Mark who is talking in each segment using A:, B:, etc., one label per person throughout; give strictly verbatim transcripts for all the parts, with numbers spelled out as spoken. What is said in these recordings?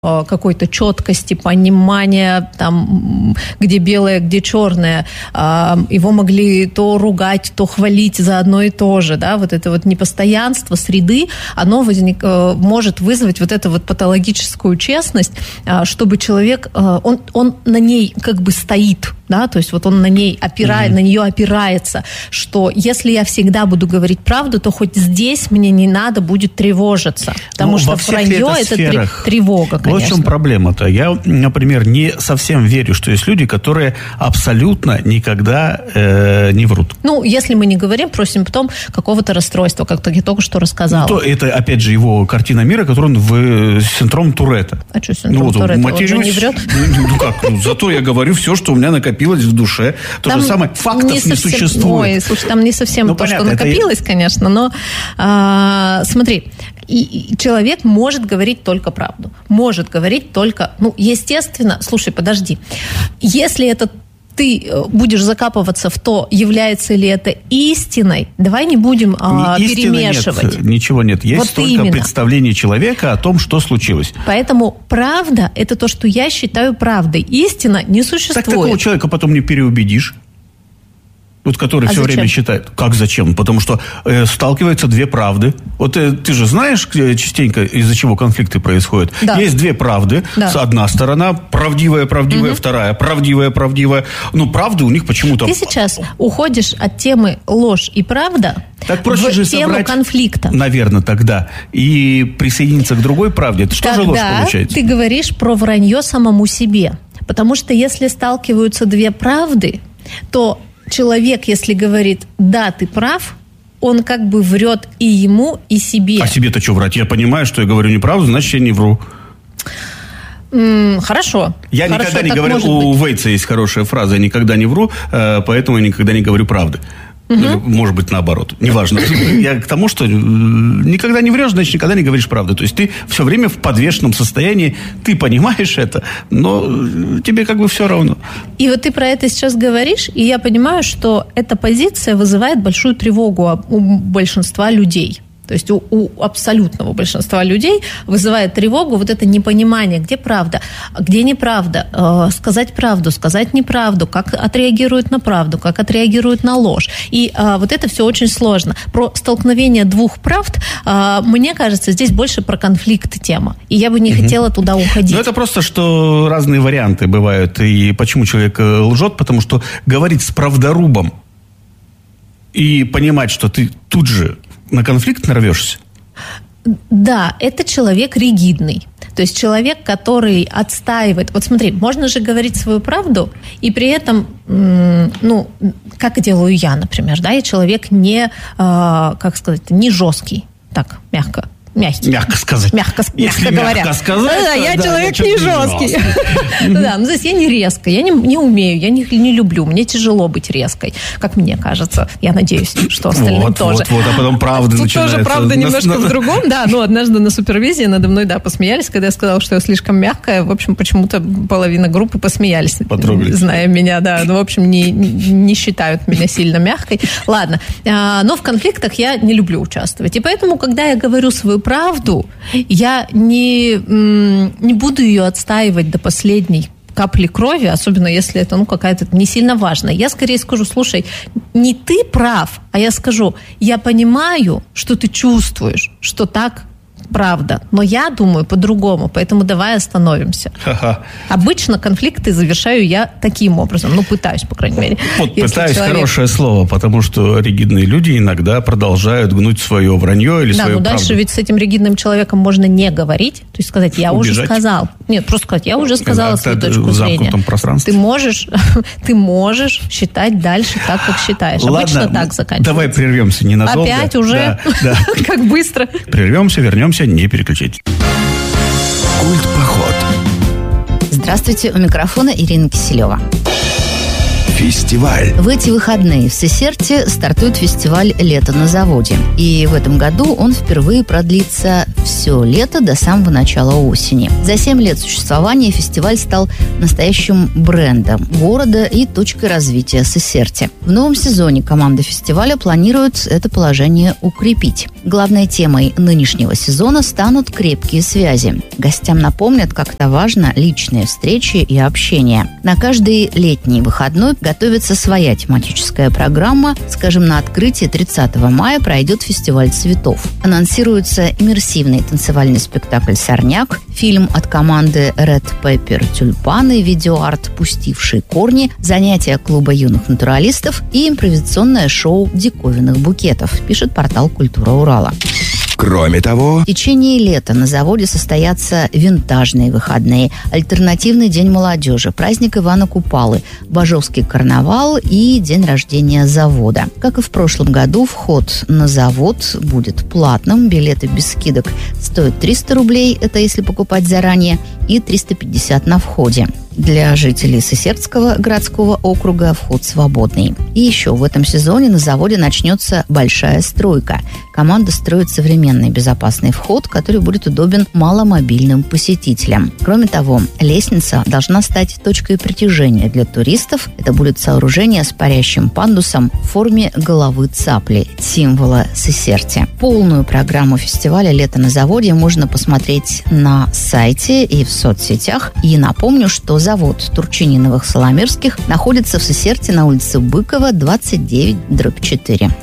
A: какой-то четкости, понимания, там, где белое, где черное. Его могли то ругать, то хвалить за одно и то же. Да? Вот это вот непостоянство среды, оно возник, может вызвать вот эту вот патологическую честность, чтобы человек, он, он на ней как бы стоит. Да, то есть вот он на ней опирает, mm-hmm. на нее опирается, что если я всегда буду говорить правду, то хоть здесь мне не надо будет тревожиться, потому ну, что вранье – это сферах, тревога, конечно.
B: Вот в чем проблема-то. Я, например, не совсем верю, что есть люди, которые абсолютно никогда э, не врут.
A: Ну, если мы не говорим про симптом какого-то расстройства, как я только что рассказала.
B: Ну, то это, опять же, его картина мира, который он в синдром Туретта.
A: А что синдром ну, Туретта? Он же не врет?
B: Ну, как? Ну, зато я говорю все, что у меня накопилось в душе. То там же самое, фактов не, совсем, не существует.
A: Ой, слушай, там не совсем ну, то, понятно, что накопилось, это... конечно, но а, смотри, и, и человек может говорить только правду. Может говорить только, ну, естественно, слушай, подожди, если это ты будешь закапываться в то, является ли это истиной, давай не будем а,
B: не
A: перемешивать.
B: Нет, ничего нет. Есть вот только именно. Представление человека о том, что случилось.
A: Поэтому правда – это то, что я считаю правдой. Истина не существует.
B: Так такого человека потом не переубедишь. Вот который а все зачем? Время считает. Как зачем? Потому что э, сталкиваются две правды. Вот э, ты же знаешь частенько, из-за чего конфликты происходят. Да. Есть две правды. Да. Одна сторона правдивая, правдивая, угу. вторая правдивая, правдивая. Ну, правды у них почему-то...
A: Ты сейчас уходишь от темы ложь и правда
B: так проще
A: в
B: же
A: тему
B: собрать,
A: конфликта.
B: Наверное, тогда. И присоединиться к другой правде. Это что
A: тогда
B: же ложь получается?
A: Ты говоришь про вранье самому себе. Потому что если сталкиваются две правды, то... Человек, если говорит, да, ты прав, он как бы врет и ему, и себе.
B: А себе-то что врать? Я понимаю, что я говорю неправду, значит, я не вру.
A: Mm, хорошо.
B: Я
A: хорошо,
B: никогда не говорю, у Вейтса есть хорошая фраза, я никогда не вру, поэтому я никогда не говорю правды. Угу. Может быть, наоборот. Неважно. Я к тому, что никогда не врешь, значит, никогда не говоришь правду. То есть ты все время в подвешенном состоянии, ты понимаешь это, но тебе как бы все равно.
A: И вот ты про это сейчас говоришь, и я понимаю, что эта позиция вызывает большую тревогу у большинства людей. То есть у, у абсолютного большинства людей вызывает тревогу вот это непонимание, где правда, где неправда, э, сказать правду, сказать неправду, как отреагируют на правду, как отреагируют на ложь. И э, вот это все очень сложно. Про столкновение двух правд, э, мне кажется, здесь больше про конфликт тема. И я бы не угу. хотела туда уходить.
B: Ну, это просто, что разные варианты бывают. И почему человек лжет? Потому что говорить с правдорубом и понимать, что ты тут же на конфликт нарвешься?
A: Да, это человек ригидный. То есть человек, который отстаивает... Вот смотри, можно же говорить свою правду, и при этом, ну, как делаю я, например, да, я человек не, как сказать, не жесткий, так, мягко. Мягкий.
B: Мягко сказать.
A: Мягко,
B: Если
A: мягко говоря.
B: Мягко сказать,
A: да, я
B: да,
A: человек не жесткий. Да, ну здесь я не резкая, я не, не умею, я не, не люблю, мне тяжело быть резкой, как мне кажется. Я надеюсь, что остальным
B: вот,
A: тоже.
B: Вот, вот, а потом правда
A: Тут
B: начинается.
A: тоже правда немножко в другом, да, но однажды на супервизии надо мной, да, посмеялись, когда я сказала, что я слишком мягкая. В общем, почему-то половина группы посмеялись.
B: Потрогали.
A: Зная меня, да, ну, в общем, не, не считают меня сильно мягкой. Ладно, но в конфликтах я не люблю участвовать. И поэтому, когда я говорю свою правду, я не, не буду ее отстаивать до последней капли крови, особенно если это ну, какая-то не сильно важная. Я скорее скажу, слушай, не ты прав, а я скажу, я понимаю, что ты чувствуешь, что так правда, но я думаю по-другому, поэтому давай остановимся. Ха-ха. Обычно конфликты завершаю я таким образом, ну, пытаюсь, по крайней мере.
B: Вот пытаюсь человек... хорошее слово, потому что ригидные люди иногда продолжают гнуть свое вранье или
A: да,
B: свою
A: правду. Да, но дальше ведь с этим ригидным человеком можно не говорить, то есть сказать, я Убежать. уже сказал. Нет, просто сказать, я уже сказала свою точку зрения. Ты можешь, ты можешь считать дальше так, как считаешь.
B: Ладно,
A: обычно так заканчивается.
B: Давай прервемся ненадолго.
A: Опять уже?
B: Да, да.
A: Как быстро.
B: Прервемся, вернемся. Не переключайтесь.
C: Культ-поход. Здравствуйте, у микрофона Ирина Киселева. Фестиваль.
D: В эти выходные в Сесерте стартует фестиваль «Лето на заводе». И в этом году он впервые продлится все лето до самого начала осени. За семь лет существования фестиваль стал настоящим брендом города и точкой развития Сесерте. В новом сезоне команда фестиваля планирует это положение укрепить. Главной темой нынешнего сезона станут крепкие связи. Гостям напомнят, как это важно, личные встречи и общение. На каждый летний выходной готовится своя тематическая программа. Скажем, на открытии тридцатого мая пройдет фестиваль цветов. Анонсируется иммерсивный танцевальный спектакль «Сорняк», фильм от команды Red Pepper «Тюльпаны», видеоарт «Пустившие корни», занятия клуба юных натуралистов и импровизационное шоу диковинных букетов, пишет портал «Культура Урала».
C: Кроме того,
D: в течение лета на заводе состоятся винтажные выходные, альтернативный день молодежи, праздник Ивана Купалы, Бажовский карнавал и день рождения завода. Как и в прошлом году, вход на завод будет платным. Билеты без скидок стоят триста рублей, это если покупать заранее, и триста пятьдесят на входе. Для жителей Сесертского городского округа вход свободный. И еще в этом сезоне на заводе начнется большая стройка. Команда строит современный безопасный вход, который будет удобен маломобильным посетителям. Кроме того, лестница должна стать точкой притяжения для туристов. Это будет сооружение с парящим пандусом в форме головы цапли, символа Сесерти. Полную программу фестиваля «Лето на заводе» можно посмотреть на сайте и в соцсетях. И напомню, что завод Турчининовых-Соломерских находится в Сесерте на улице Быкова, двадцать девять дробь четыре.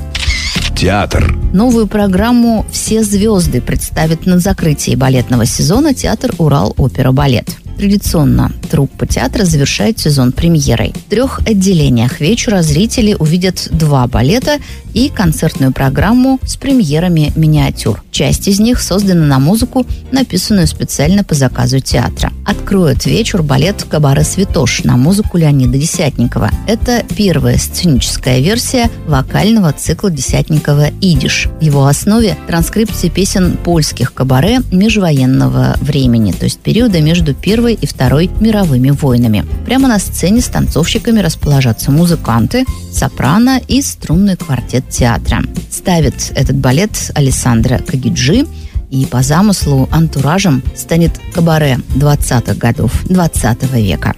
C: Театр.
D: Новую программу «Все звезды» представит на закрытии балетного сезона театр «Урал-опера-балет». Традиционно труппа театра завершает сезон премьерой. В трех отделениях вечера зрители увидят два балета и концертную программу с премьерами миниатюр. Часть из них создана на музыку, написанную специально по заказу театра. Откроет вечер балет «Кабаре Святош» на музыку Леонида Десятникова. Это первая сценическая версия вокального цикла Десятникова «Идиш». В его основе транскрипции песен польских кабаре межвоенного времени, то есть периода между Первой и Второй мировыми войнами. Прямо на сцене с танцовщиками расположатся музыканты, сопрано и струнный квартет театра. Ставит этот балет Алессандро Кагиджи, и по замыслу антуражем станет кабаре двадцатых годов двадцатого века.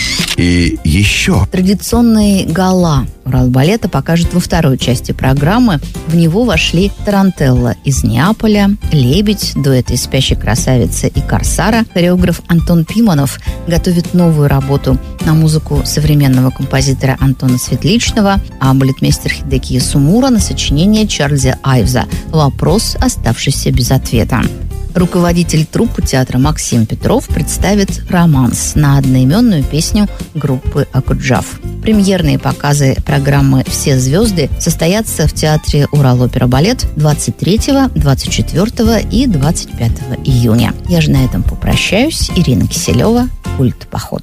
C: И еще.
D: Традиционные гала Уралбалета покажут во второй части программы. В него вошли тарантелла из Неаполя, лебедь, дуэт из «Спящей красавицы» и «Корсара». Хореограф Антон Пиманов готовит новую работу на музыку современного композитора Антона Светличного, а балетмейстер Хидекия Сумура на сочинение Чарльза Айвза «Вопрос, оставшийся без ответа». Руководитель труппы театра Максим Петров представит романс на одноименную песню группы «Акуджав». Премьерные показы программы «Все звезды» состоятся в театре «Урал-опера-балет» двадцать третьего, двадцать четвертого и двадцать пятого июня. Я же на этом попрощаюсь. Ирина Киселева, «Культ Поход».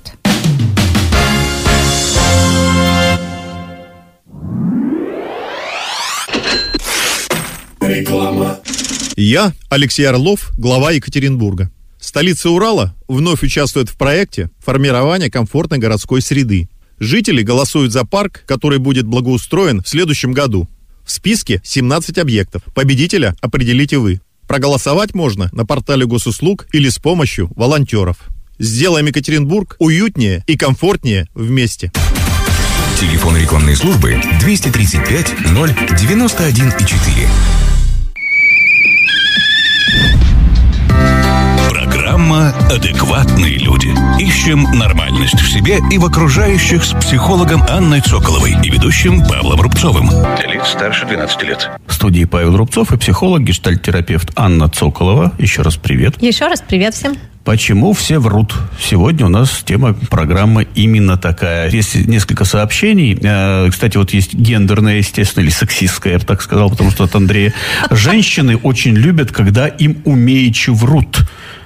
C: Реклама.
E: Я, Алексей Орлов, глава Екатеринбурга. Столица Урала вновь участвует в проекте формирования комфортной городской среды. Жители голосуют за парк, который будет благоустроен в следующем году. В списке семнадцать объектов. Победителя определите вы. Проголосовать можно на портале госуслуг или с помощью волонтеров. Сделаем Екатеринбург уютнее и комфортнее вместе.
C: Телефон рекламной службы двести тридцать пять ноль девяносто один четыре. Программа «Адекватные люди». Ищем нормальность в себе и в окружающих с психологом Анной Цоколовой и ведущим Павлом Рубцовым. Для лиц старше двенадцати лет.
B: В студии Павел Рубцов и психолог, гештальт-терапевт Анна Цоколова. Еще раз привет.
A: Еще раз привет всем.
B: Почему все врут? Сегодня у нас тема программы именно такая. Есть несколько сообщений. Кстати, вот есть гендерная, естественно, или сексистская, я бы так сказал, потому что от Андрея. Женщины очень любят, когда им умеючи врут.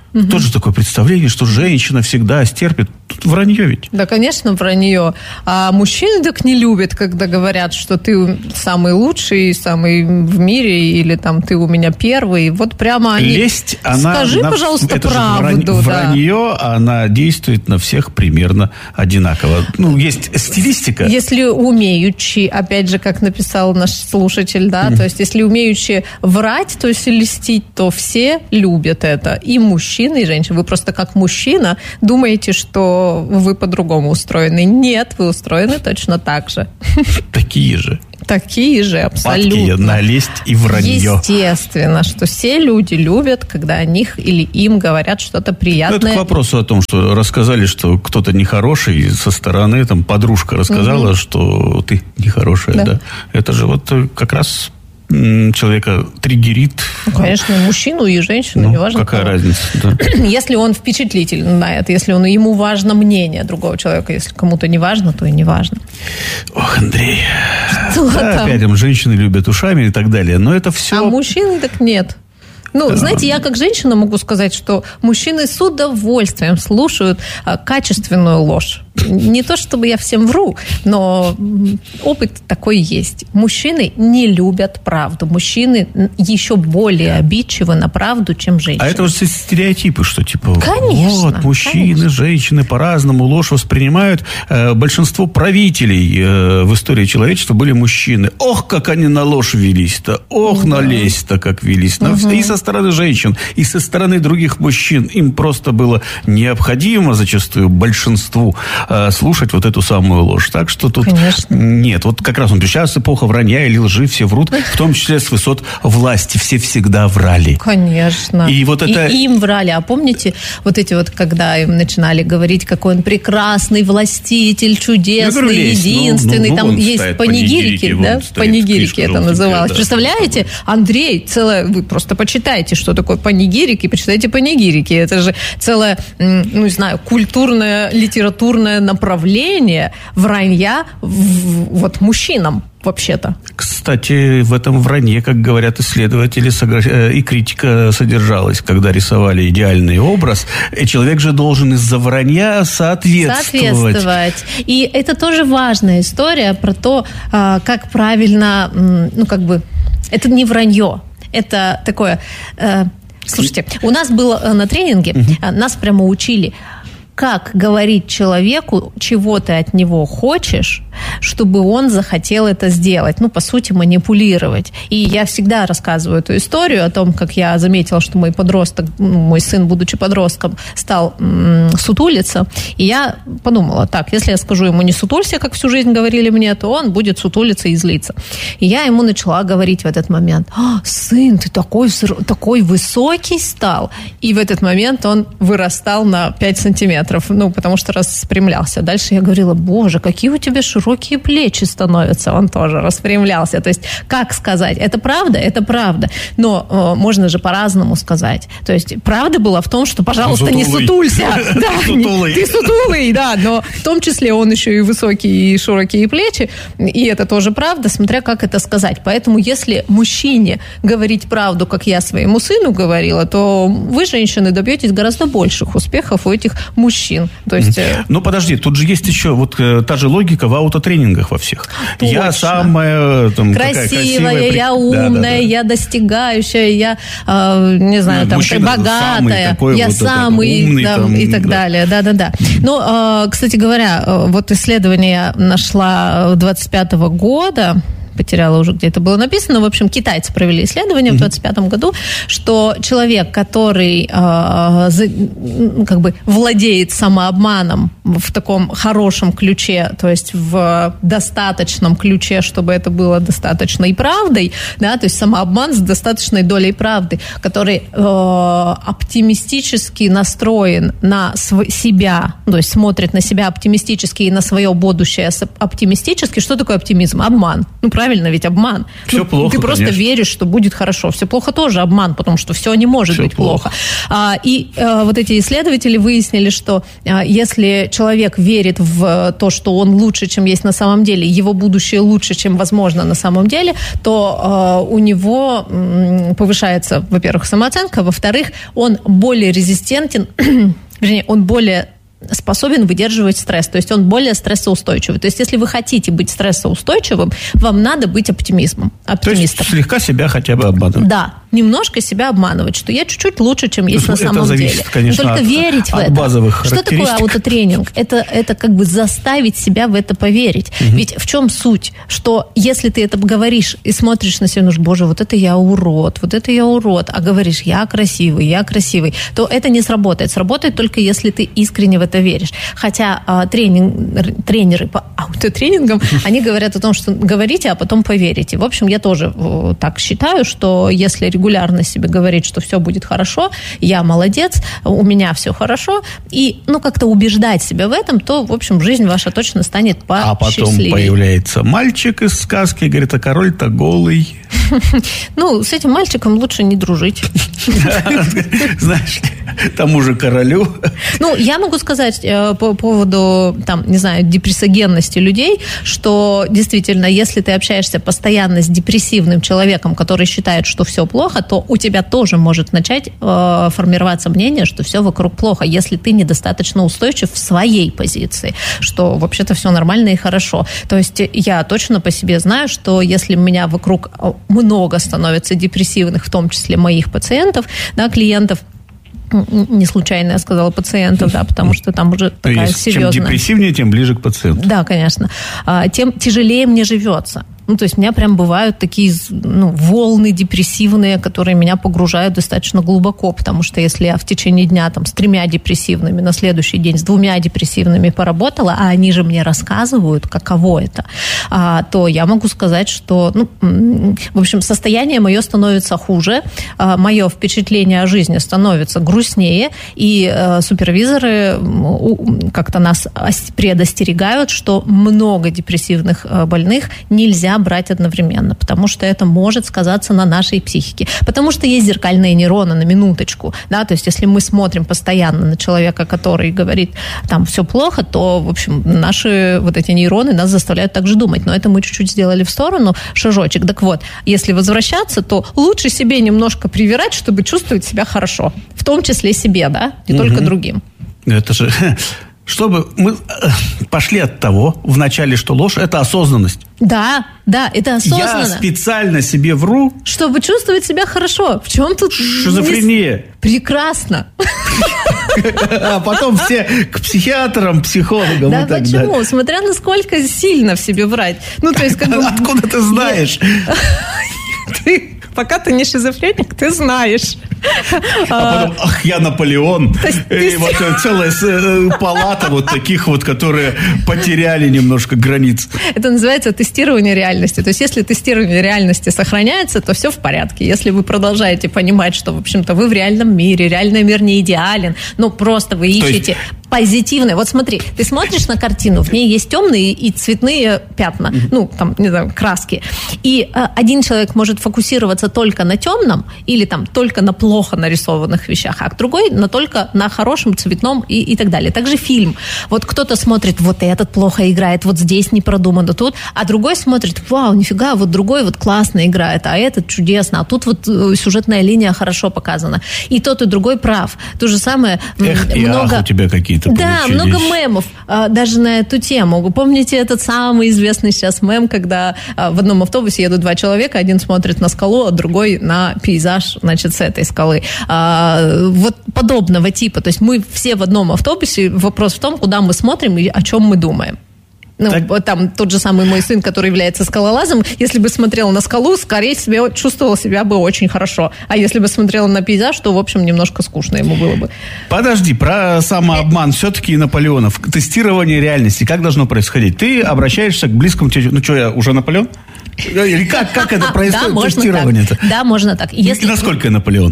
B: Угу. Тоже такое представление, что женщина всегда стерпит. Тут вранье ведь.
A: Да, конечно, вранье. А мужчины так не любят, когда говорят, что ты самый лучший, самый в мире, или там ты у меня первый. Вот прямо они...
B: Лесть, она...
A: Скажи,
B: на...
A: пожалуйста,
B: это
A: правду.
B: Врань... Да. Вранье, она действует на всех примерно одинаково. Ну, есть стилистика.
A: Если умеючи, опять же, как написал наш слушатель, да, mm. то есть если умеючи врать, то есть льстить, то все любят это. И мужчины, и женщины. Вы просто как мужчина думаете, что вы по-другому устроены. Нет, вы устроены точно так же.
B: Такие же.
A: Такие же, абсолютно.
B: Падки на лесть и вранье.
A: Естественно, что все люди любят, когда о них или им говорят что-то приятное.
B: Ну, это к вопросу о том, что рассказали, что кто-то нехороший, со стороны там подружка рассказала, угу. что ты нехорошая. Да. Да. Это же вот как раз... человека триггерит.
A: Ну, конечно, мужчину и женщину, ну, неважно.
B: Какая кого. Разница, да.
A: Если он впечатлительный на это, если он, ему важно мнение другого человека, если кому-то не важно, то и не важно.
B: Ох, Андрей.
A: Что
B: да,
A: там?
B: Опять там женщины любят ушами и так далее, но это все...
A: А мужчины так нет. Ну, да. Знаете, я как женщина могу сказать, что мужчины с удовольствием слушают а, качественную ложь. Не то, чтобы я всем вру, но опыт такой есть. Мужчины не любят правду. Мужчины еще более обидчивы на правду, чем женщины.
B: А это уже стереотипы, что типа...
A: Конечно.
B: Вот, мужчины,
A: конечно.
B: женщины по-разному ложь воспринимают. Э, большинство правителей э, в истории человечества были мужчины. Ох, как они на ложь велись-то. Ох, да. на лесть-то как велись. Угу. И со стороны женщин, и со стороны других мужчин. Им просто было необходимо зачастую большинству слушать вот эту самую ложь. Так что тут
A: Конечно.
B: Нет. Вот как раз он сейчас эпоха вранья или лжи, все врут, в том числе с высот власти. Все всегда врали.
A: Конечно.
B: И вот это...
A: И им врали. А помните, вот эти вот, когда им начинали говорить, какой он прекрасный властитель, чудесный, говорю, единственный. Ну, ну, там есть панигирики, да? Панигирики это называлось. Да, Представляете? Андрей, целое... Вы просто почитайте, что такое панигирики, почитайте панигирики. Это же целое, ну, не знаю, культурное, литературное направление вранья вот мужчинам вообще-то.
B: Кстати, в этом вранье, как говорят исследователи, и критика содержалась, когда рисовали идеальный образ. И человек же должен из-за вранья соответствовать.
A: Соответствовать. И это тоже важная история про то, как правильно, ну, как бы, это не вранье. Это такое... Слушайте, у нас было на тренинге, угу. нас прямо учили, как говорить человеку, чего ты от него хочешь, чтобы он захотел это сделать. Ну, по сути, манипулировать. И я всегда рассказываю эту историю о том, как я заметила, что мой подросток, ну, мой сын, будучи подростком, стал м- сутулиться. И я подумала, так, если я скажу ему не сутулься, как всю жизнь говорили мне, то он будет сутулиться и злиться. И я ему начала говорить в этот момент: «А, сын, ты такой, такой высокий стал». И в этот момент он вырастал на пять сантиметров, ну, потому что распрямлялся. Дальше я говорила: боже, какие у тебя широкие плечи становятся. Он тоже распрямлялся. То есть, как сказать? Это правда? Это правда. Но э, можно же по-разному сказать. То есть, правда была в том, что, пожалуйста, сутулый. Не сутулься. Да, сутулый. Ты сутулый, да. Но в том числе он еще и высокие, и широкие плечи. И это тоже правда, смотря как это сказать. Поэтому, если мужчине говорить правду, как я своему сыну говорила, то вы, женщины, добьетесь гораздо больших успехов у этих мужчин. То есть...
B: Ну, подожди, тут же есть еще вот э, та же логика в аутотренингах во всех. Точно. Я самая там,
A: красивая,
B: красивая,
A: я умная, да, да, да. я достигающая, я, э, не знаю, там, богатая, я вот самый, умный, да, там, и так да. далее. Да-да-да. Ну, э, кстати говоря, вот исследование я нашла двадцать пятого года, потеряла уже, где это было написано. В общем, китайцы провели исследование mm-hmm. в двадцать пятом году, что человек, который э, за, как бы владеет самообманом в таком хорошем ключе, то есть в достаточном ключе, чтобы это было достаточной правдой, да, то есть самообман с достаточной долей правды, который э, оптимистически настроен на св- себя, то есть смотрит на себя оптимистически и на свое будущее оптимистически. Что такое оптимизм? Обман. Ну, правильно. Правильно, ведь обман.
B: Все ну, плохо,
A: ты просто
B: конечно.
A: веришь, что будет хорошо. Все плохо тоже обман, потому что все не может все быть плохо. плохо. А, и а, вот эти исследователи выяснили, что а, если человек верит в то, что он лучше, чем есть на самом деле, его будущее лучше, чем возможно на самом деле, то э, у него э, повышается, во-первых, самооценка, во-вторых, он более резистентен, вернее, он более способен выдерживать стресс, то есть он более стрессоустойчивый. То есть если вы хотите быть стрессоустойчивым, вам надо быть оптимизмом, оптимистом.
B: То есть слегка себя хотя бы обманывать.
A: Да, немножко себя обманывать, что я чуть-чуть лучше, чем есть на
B: это
A: самом
B: зависит,
A: деле.
B: Конечно,
A: Но только
B: от,
A: верить
B: от
A: в это.
B: Базовых
A: что
B: характеристик.
A: такое аутотренинг? Это, это как бы заставить себя в это поверить. Угу. Ведь в чем суть? Что если ты это говоришь и смотришь на себя, ну, боже, вот это я урод, вот это я урод, а говоришь, я красивый, я красивый, то это не сработает. Сработает только если ты искренне в это веришь. Хотя а, тренинг, тренеры по аутотренингам, они говорят о том, что говорите, а потом поверите. В общем, я тоже э, так считаю, что если регулярно себе говорить, что все будет хорошо, я молодец, у меня все хорошо, и, ну, как-то убеждать себя в этом, то, в общем, жизнь ваша точно станет посчастливее.
B: А потом появляется мальчик из сказки, говорит, а король-то голый.
A: Ну, с этим мальчиком лучше не дружить.
B: Знаешь, тому же королю.
A: Ну, я могу сказать по поводу, там, не знаю, депрессогенности людей, что действительно, если ты общаешься постоянно с депрессивным человеком, который считает, что все плохо, то у тебя тоже может начать э, формироваться мнение, что все вокруг плохо, если ты недостаточно устойчив в своей позиции, что вообще-то все нормально и хорошо. То есть я точно по себе знаю, что если у меня вокруг много становится депрессивных, в том числе моих пациентов, да, клиентов, не случайно я сказала пациентов, да, потому что там уже такая
B: есть,
A: серьезная...
B: Чем депрессивнее, тем ближе к пациенту.
A: Да, конечно. Тем тяжелее мне живется. Ну, то есть у меня прям бывают такие, ну, волны депрессивные, которые меня погружают достаточно глубоко, потому что если я в течение дня там с тремя депрессивными, на следующий день с двумя депрессивными поработала, а они же мне рассказывают, каково это, а, то я могу сказать, что, ну, в общем, состояние мое становится хуже, а, мое впечатление о жизни становится грустнее, и а, супервизоры как-то нас предостерегают, что много депрессивных а, больных нельзя брать одновременно, потому что это может сказаться на нашей психике. Потому что есть зеркальные нейроны, на минуточку, да, то есть если мы смотрим постоянно на человека, который говорит, там, все плохо, то, в общем, наши вот эти нейроны нас заставляют так же думать. Но это мы чуть-чуть сделали в сторону, шажочек. Так вот, если возвращаться, то лучше себе немножко привирать, чтобы чувствовать себя хорошо. В том числе себе, да, не угу. только другим.
B: Это же... Чтобы мы пошли от того, вначале, что ложь – это осознанность.
A: Да, да, это осознанно.
B: Я специально себе вру.
A: Чтобы чувствовать себя хорошо. В чем тут...
B: Шизофрения.
A: Прекрасно.
B: А потом все к психиатрам, психологам
A: да
B: и так
A: почему?
B: далее.
A: Смотря насколько сильно в себе врать. Ну, то есть, как бы...
B: Откуда ты знаешь?
A: Ты... Пока ты не шизофреник, ты знаешь.
B: А потом, ах, я Наполеон. И вот целая палата вот таких вот, которые потеряли немножко границ.
A: Это называется тестирование реальности. То есть, если тестирование реальности сохраняется, то все в порядке. Если вы продолжаете понимать, что, в общем-то, вы в реальном мире, реальный мир не идеален, но просто вы ищете... позитивное. Вот смотри, ты смотришь на картину, в ней есть темные и цветные пятна, mm-hmm. ну, там, не знаю, краски. И э, один человек может фокусироваться только на темном или там только на плохо нарисованных вещах, а другой на только на хорошем, цветном и, и так далее. Также фильм. Вот кто-то смотрит, вот этот плохо играет, вот здесь не продумано, тут, а другой смотрит, вау, нифига, вот другой вот классно играет, а этот чудесно, а тут вот сюжетная линия хорошо показана. И тот, и другой прав. То же самое...
B: Эх, много... ах, у тебя какие-то
A: Да,
B: получились.
A: Много мемов а, даже на эту тему. Вы помните этот самый известный сейчас мем, когда а, в одном автобусе едут два человека, один смотрит на скалу, а другой на пейзаж, значит, с этой скалы. А, вот подобного типа. То есть мы все в одном автобусе. Вопрос в том, куда мы смотрим и о чем мы думаем. Ну, так... там тот же самый мой сын, который является скалолазом, если бы смотрел на скалу, скорее всего, чувствовал себя бы очень хорошо. А если бы смотрел на пейзаж, то, в общем, немножко скучно ему было бы.
B: Подожди, про самообман. Все-таки Наполеонов. Тестирование реальности. Как должно происходить? Ты обращаешься к близкому тебе... Ну, что, я уже Наполеон? Или как, как это происходит,
A: да,
B: тестирование-то?
A: Да, можно так.
B: Если... Насколько я Наполеон?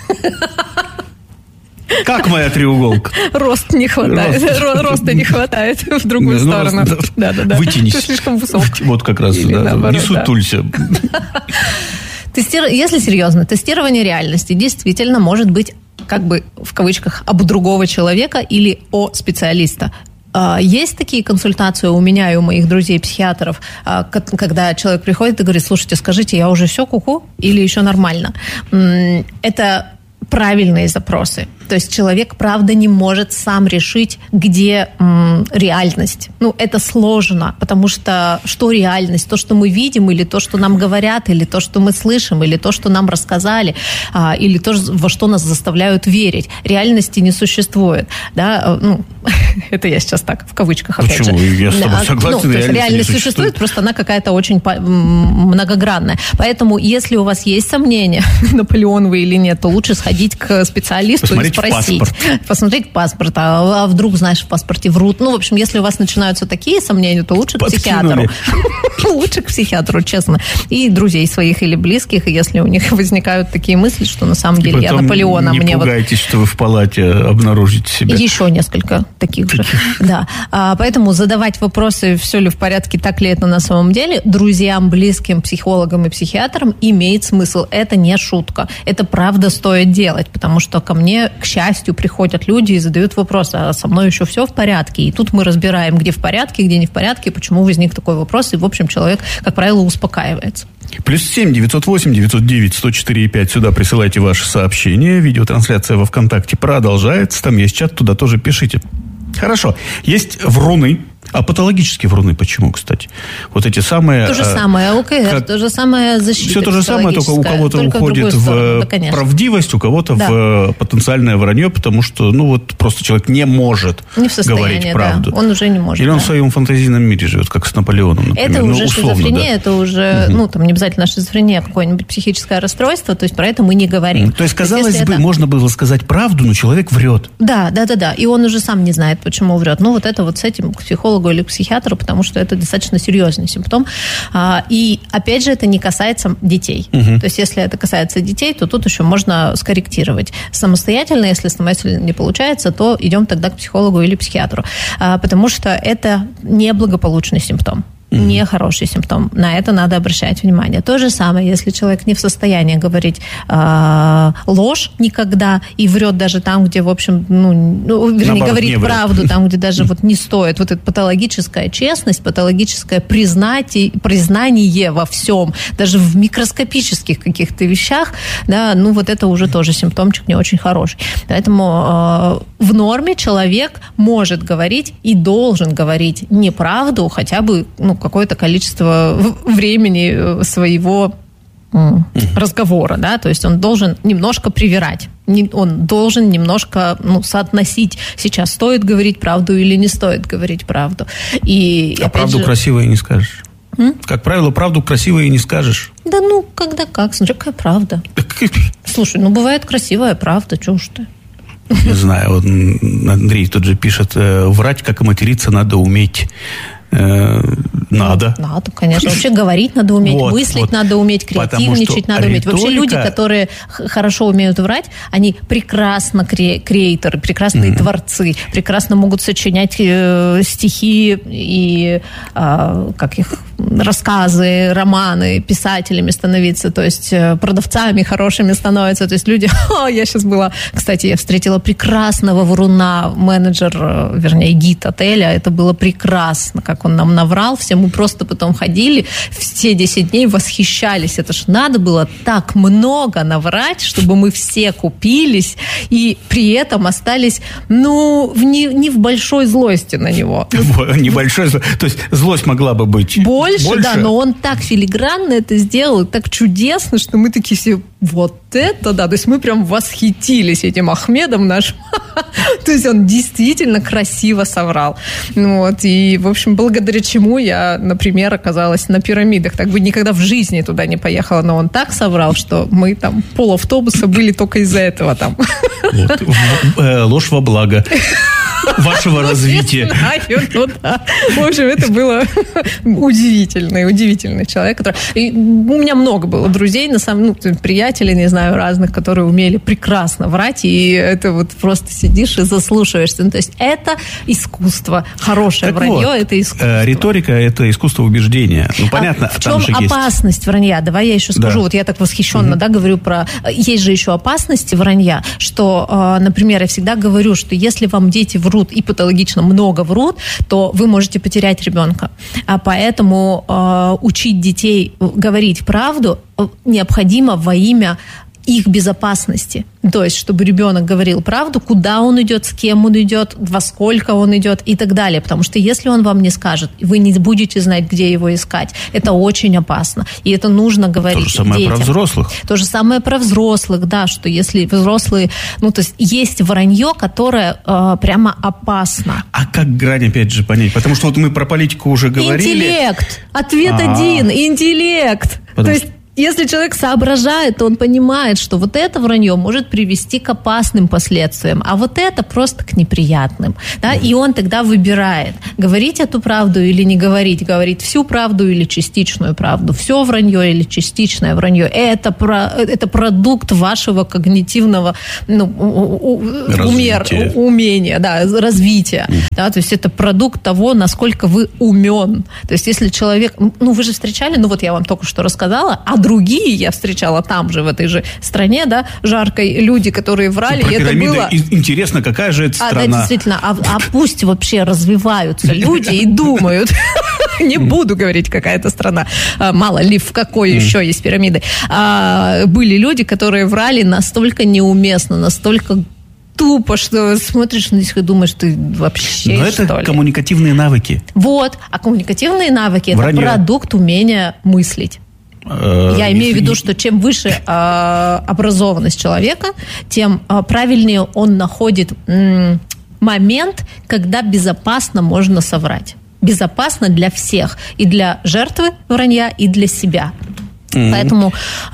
B: Как моя треуголка?
A: Рост не хватает. Рост. Роста не хватает в другую ну, сторону. Ну,
B: да, да, да. Вытянись.
A: Ты слишком высок.
B: Вот как раз, да, наоборот, не сутулься.
A: Да. Тестир... Если серьезно, тестирование реальности действительно может быть как бы в кавычках об другого человека или о специалиста. Есть такие консультации у меня и у моих друзей-психиатров, когда человек приходит и говорит: слушайте, скажите, я уже все ку-ку или еще нормально? Это правильные запросы. То есть человек, правда, не может сам решить, где м, реальность. Ну, это сложно, потому что что реальность? То, что мы видим, или то, что нам говорят, или то, что мы слышим, или то, что нам рассказали, а, или то, во что нас заставляют верить. Реальности не существует. Да? Ну, это я сейчас так, в кавычках, опять
B: Почему?
A: же.
B: Я с тобой согласен.
A: Ну, то есть реальность существует, существует, просто она какая-то очень многогранная. Поэтому, если у вас есть сомнения, Наполеон вы или нет, то лучше сходить к специалисту и спросить.
B: Паспорт.
A: Посмотреть паспорт, а, а вдруг, знаешь, в паспорте врут. Ну, в общем, если у вас начинаются такие сомнения, то лучше к психиатру. Лучше к психиатру, честно. И друзей своих или близких, если у них возникают такие мысли, что на самом деле я Наполеон, а мне вот...
B: Не пугайтесь, что вы в палате обнаружите себя.
A: Еще несколько таких же. Да. А, поэтому задавать вопросы, все ли в порядке, так ли это на самом деле, друзьям, близким, психологам и психиатрам имеет смысл. Это не шутка. Это правда стоит делать, потому что ко мне, к счастью, приходят люди и задают вопрос: а со мной еще все в порядке? И тут мы разбираем, где в порядке, где не в порядке, почему возник такой вопрос, и, в общем, человек, как правило, успокаивается.
B: Плюс семь девятьсот восемь девятьсот девять сто четыре и пять. Сюда присылайте ваши сообщения. Видеотрансляция во ВКонтакте продолжается. Там есть чат, туда тоже пишите. Хорошо. Есть вруны. А патологические вруны почему, кстати? Вот эти самые...
A: То же самое ОКР, как... то же самое защита.
B: Все то же самое, только у кого-то только уходит в, в да, правдивость, у кого-то да. в потенциальное вранье, потому что, ну, вот просто человек не может не говорить правду.
A: Да. Он уже не может.
B: Или он
A: да.
B: в своем фантазийном мире живет, как с Наполеоном, например.
A: Это
B: ну,
A: уже
B: условно,
A: шизофрения,
B: да.
A: это уже, угу. ну, там не обязательно шизофрения, а какое-нибудь психическое расстройство, то есть про это мы не говорим.
B: То есть, казалось
A: то есть,
B: бы,
A: это...
B: можно было сказать правду, но человек врет.
A: Да, да, да, да. И он уже сам не знает, почему врет. Ну, вот это вот с этим к психологу или к психиатру, потому что это достаточно серьезный симптом. И, опять же, это не касается детей. Угу. То есть, если это касается детей, то тут еще можно скорректировать. Самостоятельно, если самостоятельно не получается, то идем тогда к психологу или психиатру. Потому что это неблагополучный симптом. Нехороший симптом. На это надо обращать внимание. То же самое, если человек не в состоянии говорить э, ложь никогда и врет даже там, где, в общем, ну, ну вернее, наоборот, говорить правду, там, где даже вот не стоит. Вот эта патологическая честность, патологическое признание, признание во всем, даже в микроскопических каких-то вещах, да, ну, вот это уже тоже симптомчик не очень хороший. Поэтому э, в норме человек может говорить и должен говорить неправду хотя бы, ну, какое-то количество времени своего разговора, да, то есть он должен немножко привирать, он должен немножко, ну, соотносить, сейчас стоит говорить правду или не стоит говорить правду. И,
B: а правду же... красиво и не скажешь. М? Как правило, правду красиво и не скажешь.
A: Да ну, когда как, смотри, какая правда. Слушай, ну, бывает красивая правда, чего уж ты.
B: Не знаю, вот Андрей тут же пишет, врать, как и материться, надо уметь. Надо.
A: Надо, конечно. Вообще говорить надо уметь, вот, мыслить вот. надо уметь, креативничать надо уметь. Вообще люди, которые хорошо умеют врать, они прекрасно кре- креаторы, прекрасные mm-hmm. творцы, прекрасно могут сочинять э, стихи и э, как их рассказы, романы, писателями становиться, то есть э, продавцами хорошими становятся. То есть люди... О, я сейчас была... Кстати, я встретила прекрасного вруна, менеджер, э, вернее, гид отеля. Это было прекрасно, как он нам наврал, все мы просто потом ходили, все десять дней восхищались. Это ж надо было так много наврать, чтобы мы все купились и при этом остались, ну, в не, не в большой злости на него.
B: Небольшой злость. То есть злость могла бы быть
A: больше, больше, да, но он так филигранно это сделал, так чудесно, что мы такие все, вот это да, то есть мы прям восхитились этим Ахмедом нашим. То есть он действительно красиво соврал. Вот, и, в общем, благодаря чему я, например, оказалась на пирамидах. Так бы никогда в жизни туда не поехала, но он так соврал, что мы там полавтобуса были только из-за этого там.
B: Вот. Ложь во благо вашего развития.
A: Знаю, ну да. В общем, это было удивительный, удивительный человек. Который... И у меня много было друзей, на самом, ну, приятелей, не знаю, разных, которые умели прекрасно врать, и это вот просто сидишь и заслушиваешься. Ну, то есть это искусство. Хорошее так вранье вот, это искусство.
B: Риторика – это искусство убеждения. Ну, понятно,
A: а в чем опасность есть... вранья? Давай я еще скажу. Да. Вот я так восхищенно, угу. да, говорю про... Есть же еще опасности вранья, что, например, я всегда говорю, что если вам дети врут врут и патологично много врут, то вы можете потерять ребенка. А поэтому э, учить детей говорить правду необходимо во имя их безопасности. То есть, чтобы ребенок говорил правду, куда он идет, с кем он идет, во сколько он идет и так далее. Потому что если он вам не скажет, вы не будете знать, где его искать. Это очень опасно. И это нужно говорить детям. То же самое детям. Про взрослых. То же самое про взрослых, да, что если взрослые... Ну, то есть, есть вранье, которое э, прямо опасно.
B: А как грань, опять же, понять? Потому что вот мы про политику уже говорили.
A: Интеллект. Ответ А-а-а. один. Интеллект. Потому... То есть, если человек соображает, то он понимает, что вот это вранье может привести к опасным последствиям, а вот это просто к неприятным. Да? И он тогда выбирает, говорить эту правду или не говорить, говорить всю правду или частичную правду, все вранье или частичное вранье. Это, про, это продукт вашего когнитивного ну, умер, умения, да, развития. Да? То есть это продукт того, насколько вы умен. То есть если человек... Ну, вы же встречали, ну вот я вам только что рассказала, а другие я встречала там же, в этой же стране, да, жаркой, люди, которые врали.
B: Про
A: и это было...
B: Интересно, какая же это страна?
A: А, да, действительно. А, а пусть вообще развиваются люди и думают. Не буду говорить, какая это страна. Мало ли, в какой еще есть пирамиды. Были люди, которые врали настолько неуместно, настолько тупо, что смотришь на них и думаешь, ты вообще,
B: Но
A: что
B: это
A: ли?
B: коммуникативные навыки.
A: Вот. А коммуникативные навыки
B: Вранье.
A: Это продукт умения мыслить. Я имею в виду, что чем выше э, образованность человека, тем э, правильнее он находит м, момент, когда безопасно можно соврать. Безопасно для всех. И для жертвы вранья, и для себя. Mm-hmm. Поэтому,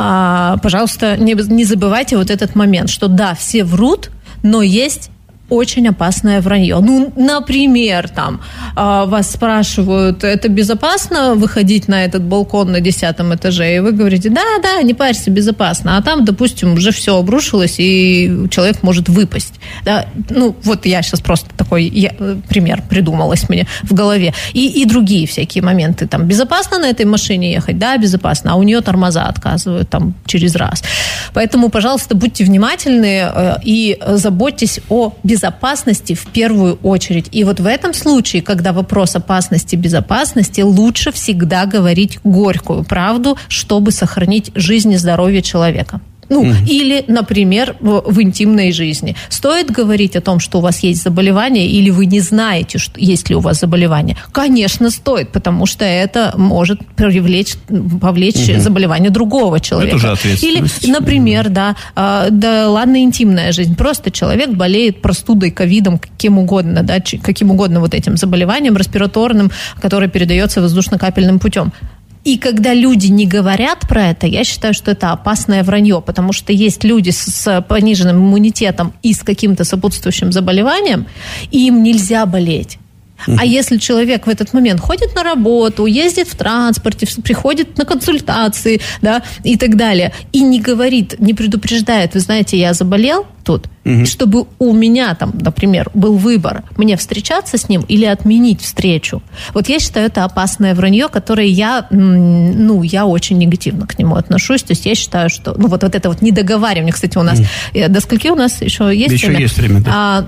A: э, пожалуйста, не, не забывайте вот этот момент, что да, все врут, но есть... очень опасное вранье. Ну, например, там вас спрашивают, это безопасно выходить на этот балкон на десятом этаже? И вы говорите, да, да, не парься, безопасно. А там, допустим, уже все обрушилось, и человек может выпасть. Да? Ну, вот я сейчас просто такой я, пример придумалась мне в голове. И, и другие всякие моменты. Там, безопасно на этой машине ехать? Да, безопасно. А у нее тормоза отказывают там через раз. Поэтому, пожалуйста, будьте внимательны и заботьтесь о безопасности. Безопасности в первую очередь. И вот в этом случае, когда вопрос опасности, безопасности, лучше всегда говорить горькую правду, чтобы сохранить жизнь и здоровье человека. Ну, mm-hmm. или, например, в, в интимной жизни. Стоит говорить о том, что у вас есть заболевание, или вы не знаете, что, есть ли у вас заболевание? Конечно, стоит, потому что это может привлечь, повлечь mm-hmm. заболевание другого человека. Это уже ответственность. Или, например, да, да, ладно, интимная жизнь. Просто человек болеет простудой, ковидом, каким угодно, да, каким угодно вот этим заболеванием респираторным, которое передается воздушно-капельным путем. И когда люди не говорят про это, я считаю, что это опасное вранье, потому что есть люди с пониженным иммунитетом и с каким-то сопутствующим заболеванием, и им нельзя болеть. А если человек в этот момент ходит на работу, ездит в транспорте, приходит на консультации, да, и так далее, и не говорит, не предупреждает, вы знаете, я заболел тут, угу. чтобы у меня там, например, был выбор, мне встречаться с ним или отменить встречу. Вот я считаю, это опасное вранье, которое я, ну, я очень негативно к нему отношусь. То есть я считаю, что, ну, вот, вот это вот недоговаривание, кстати, у нас, угу. до скольки у нас еще есть
B: еще
A: время?
B: Еще есть время, да.
A: А,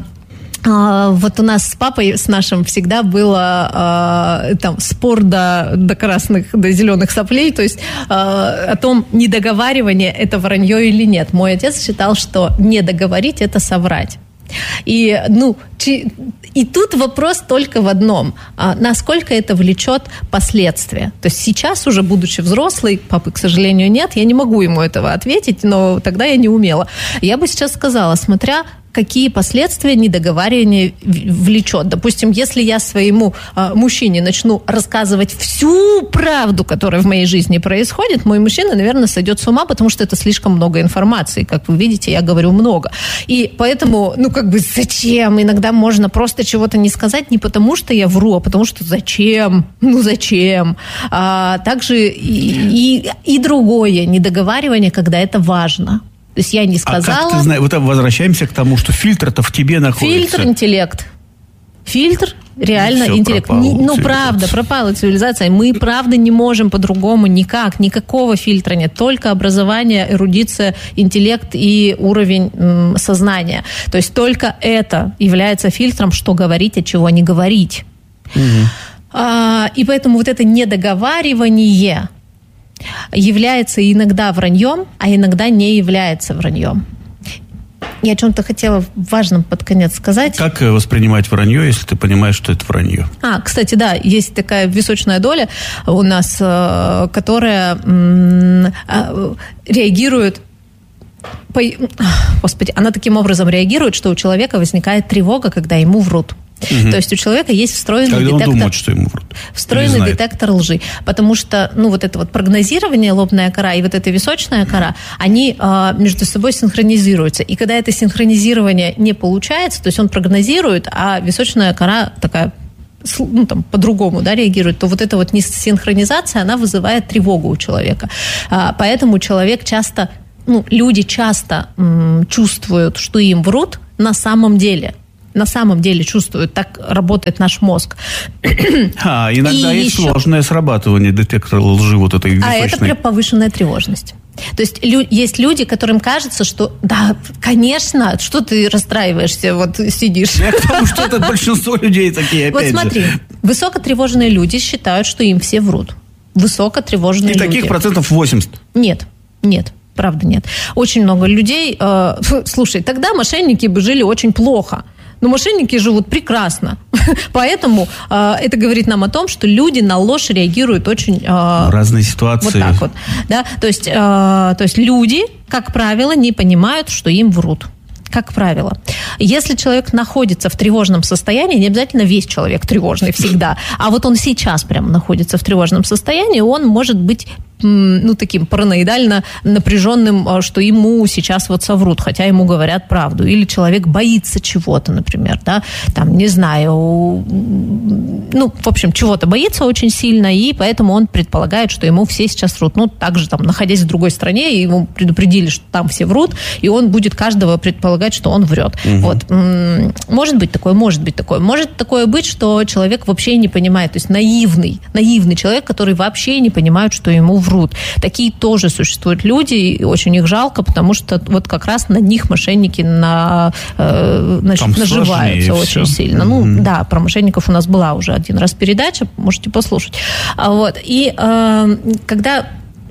A: Вот у нас с папой, с нашим, всегда было э, там, спор до, до красных, до зеленых соплей, то есть э, о том, недоговаривание – это вранье или нет. Мой отец считал, что не договорить – это соврать. И, ну, и тут вопрос только в одном. Насколько это влечет последствия? То есть сейчас уже, будучи взрослой, папы, к сожалению, нет, я не могу ему этого ответить, но тогда я не умела. Я бы сейчас сказала, смотря какие последствия недоговаривание влечет. Допустим, если я своему э, мужчине начну рассказывать всю правду, которая в моей жизни происходит, мой мужчина, наверное, сойдет с ума, потому что это слишком много информации. Как вы видите, я говорю много. И поэтому, ну, как бы, зачем? Иногда можно просто чего-то не сказать не потому, что я вру, а потому что зачем? Ну, зачем? А также и, и, и другое недоговаривание, когда это важно. То есть я не сказала...
B: А как ты знаешь, вот возвращаемся к тому, что фильтр-то в тебе находится.
A: Фильтр, интеллект. Фильтр реально
B: Все,
A: интеллект. Не, ну, правда, пропала цивилизация. Мы, правда, не можем по-другому никак. Никакого фильтра нет. Только образование, эрудиция, интеллект и уровень м, сознания. То есть только это является фильтром, что говорить, а чего не говорить. Угу. А, и поэтому вот это недоговаривание является иногда враньем, а иногда не является враньем. Я о чем-то хотела важным под конец сказать.
B: Как воспринимать вранье, если ты понимаешь, что это вранье? А,
A: кстати, да, есть такая височная доля у нас, которая реагирует... Господи, она таким образом реагирует, что у человека возникает тревога, когда ему врут. Угу. То есть у человека есть встроенный
B: Когда
A: детектор...
B: он думает, что ему врут.
A: Встроенный детектор лжи. Потому что, ну, вот это вот прогнозирование, лобная кора и вот эта височная кора, они э, между собой синхронизируются. И когда это синхронизирование не получается, то есть он прогнозирует, а височная кора такая... ну, там, по-другому, да, реагирует, то вот эта вот несинхронизация, она вызывает тревогу у человека. А, поэтому человек часто... Ну, люди часто м, чувствуют, что им врут на самом деле. На самом деле чувствуют, так работает наш мозг.
B: А, иногда и есть еще... сложное срабатывание детектора лжи, вот этой височной.
A: А это прям повышенная тревожность. То есть лю- есть люди, которым кажется, что да, конечно, что ты расстраиваешься, вот сидишь.
B: Я к тому, что это большинство людей такие, опять же.
A: Вот смотри, высокотревожные люди считают, что им все врут. Высокотревожные люди.
B: И таких процентов восемьдесят.
A: Нет, нет. Правда, нет. Очень много людей... Э, слушай, тогда мошенники бы жили очень плохо. Но мошенники живут прекрасно. Поэтому э, это говорит нам о том, что люди на ложь реагируют очень... Э,
B: в разные ситуации.
A: Вот так вот. Да? То есть, э, то есть люди, как правило, не понимают, что им врут. Как правило. Если человек находится в тревожном состоянии, не обязательно весь человек тревожный всегда, а вот он сейчас прямо находится в тревожном состоянии, он может быть ну, таким параноидально напряженным, что ему сейчас вот соврут, хотя ему говорят правду. Или человек боится чего-то, например, да, там, не знаю, ну, в общем, чего-то боится очень сильно, и поэтому он предполагает, что ему все сейчас врут. Ну, также там, находясь в другой стране, ему предупредили, что там все врут, и он будет каждого предполагать, что он врет. Угу. Вот. Может быть такое, может быть такое. Может такое быть, что человек вообще не понимает, то есть наивный, наивный человек, который вообще не понимает, что ему врут. Такие тоже существуют люди, и очень их жалко, потому что вот как раз на них мошенники на, э, значит, наживаются очень сильно. Mm-hmm. Ну, да, про мошенников у нас была уже один раз передача, можете послушать. Вот. И э, когда...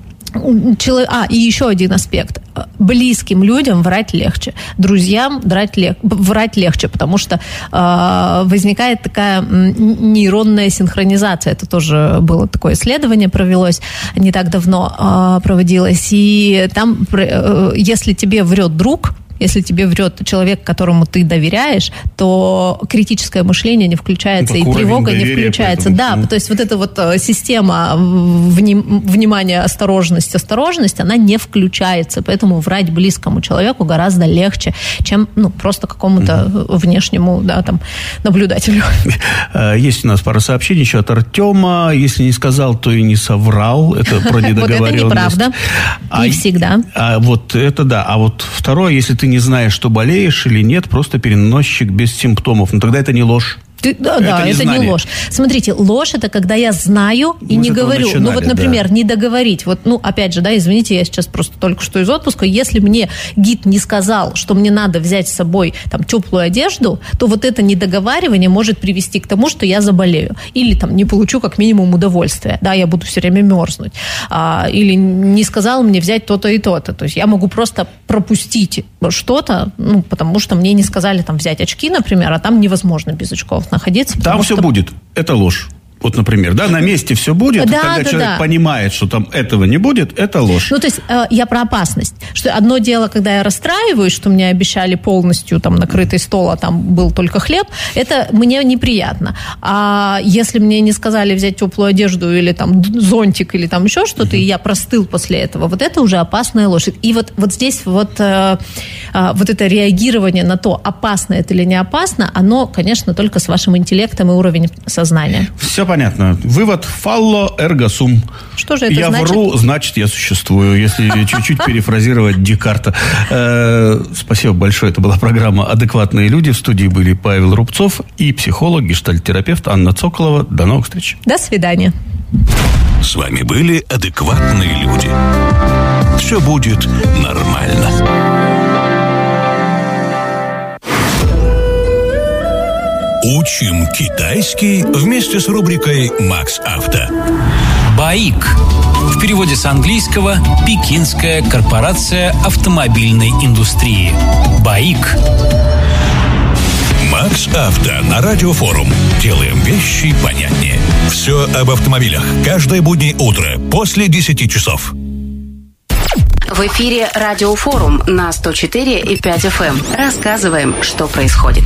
A: А, и еще один аспект. Близким людям врать легче. Друзьям врать, лег... врать легче, потому что э, возникает такая нейронная синхронизация. Это тоже было такое исследование, провелось не так давно, э, проводилось. И там, э, если тебе врет друг, если тебе врет человек, которому ты доверяешь, то критическое мышление не включается, ну, и тревога не включается. Поэтому... Да, то есть вот эта вот система вним... внимания, осторожность, осторожность, она не включается. Поэтому врать близкому человеку гораздо легче, чем ну, просто какому-то mm-hmm. внешнему, да, там, наблюдателю.
B: Есть у нас пара сообщений еще от Артема. Если не сказал, то и не соврал. Это про недоговоренность.
A: Вот это неправда. Не всегда.
B: А вот это да. А вот второе, если ты не знаешь, что болеешь или нет, просто переносчик без симптомов. Но тогда это не ложь.
A: Ты, да, это, да, не, это не ложь. Смотрите, ложь – это когда я знаю и Мы не говорю. Начинали, ну вот, например, да. не договорить. Вот, ну, опять же, да, извините, я сейчас просто только что из отпуска. Если мне гид не сказал, что мне надо взять с собой там теплую одежду, то вот это недоговаривание может привести к тому, что я заболею. Или там не получу как минимум удовольствия. Да, я буду все время мерзнуть. А, или не сказал мне взять то-то и то-то. То есть я могу просто пропустить что-то, ну, потому что мне не сказали там взять очки, например, а там невозможно без очков находиться.
B: Там все
A: что...
B: будет. Это ложь. Вот, например, да, на месте все будет,
A: да,
B: когда
A: да,
B: человек
A: да.
B: понимает, что там этого не будет, это ложь.
A: Ну, то есть э, я про опасность. Что одно дело, когда я расстраиваюсь, что мне обещали полностью там накрытый стол, а там был только хлеб, это мне неприятно. А если мне не сказали взять теплую одежду или там зонтик или там еще что-то, mm-hmm. и я простыл после этого, вот это уже опасная ложь. И вот, вот здесь вот, э, э, вот это реагирование на то, опасно это или не опасно, оно, конечно, только с вашим интеллектом и уровнем сознания.
B: Все понятно. Вывод фалло эрго сум.
A: Что же это
B: я
A: значит?
B: Я вру, значит, я существую, если чуть-чуть перефразировать Декарта. Спасибо большое. Это была программа «Адекватные люди». В студии были Павел Рубцов и психолог, гештальт-терапевт Анна Цоколова. До новых встреч.
A: До свидания.
C: С вами были «Адекватные люди». Все будет нормально. Учим китайский вместе с рубрикой «Макс Авто».
F: БАИК. В переводе с английского «Пекинская корпорация автомобильной индустрии». БАИК.
C: Макс Авто на Радиофорум. Делаем вещи понятнее. Все об автомобилях. Каждое буднее утро после десяти часов.
G: В эфире Радиофорум на сто четыре и пять эф эм. Рассказываем, что происходит.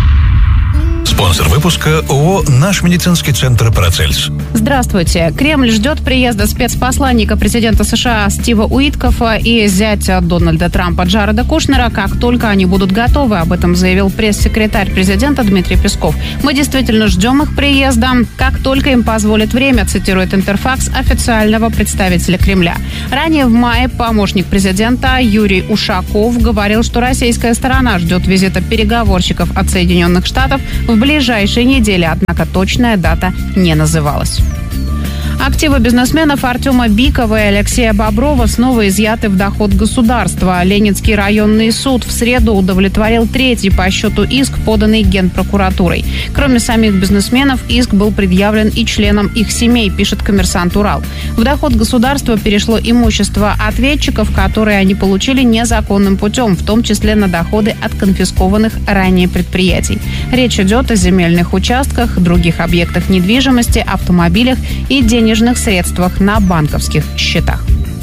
C: Спонсор выпуска ООО «Наш медицинский центр Парацельс».
H: Здравствуйте. Кремль ждет приезда спецпосланника президента США Стива Уиткофа и зятя Дональда Трампа Джареда Кушнера, как только они будут готовы. Об этом заявил пресс-секретарь президента Дмитрий Песков. «Мы действительно ждем их приезда, как только им позволит время», цитирует Интерфакс официального представителя Кремля. Ранее в мае помощник президента Юрий Ушаков говорил, что российская сторона ждет визита переговорщиков от Соединенных Штатов в ближайшие недели, однако точная дата не называлась. Активы бизнесменов Артема Бикова и Алексея Боброва снова изъяты в доход государства. Ленинский районный суд в среду удовлетворил третий по счету иск, поданный Генпрокуратурой. Кроме самих бизнесменов, иск был предъявлен и членам их семей, пишет «Коммерсант Урал». В доход государства перешло имущество ответчиков, которые они получили незаконным путем, в том числе на доходы от конфискованных ранее предприятий. Речь идет о земельных участках, других объектах недвижимости, автомобилях и денежных денежных средствах на банковских счетах.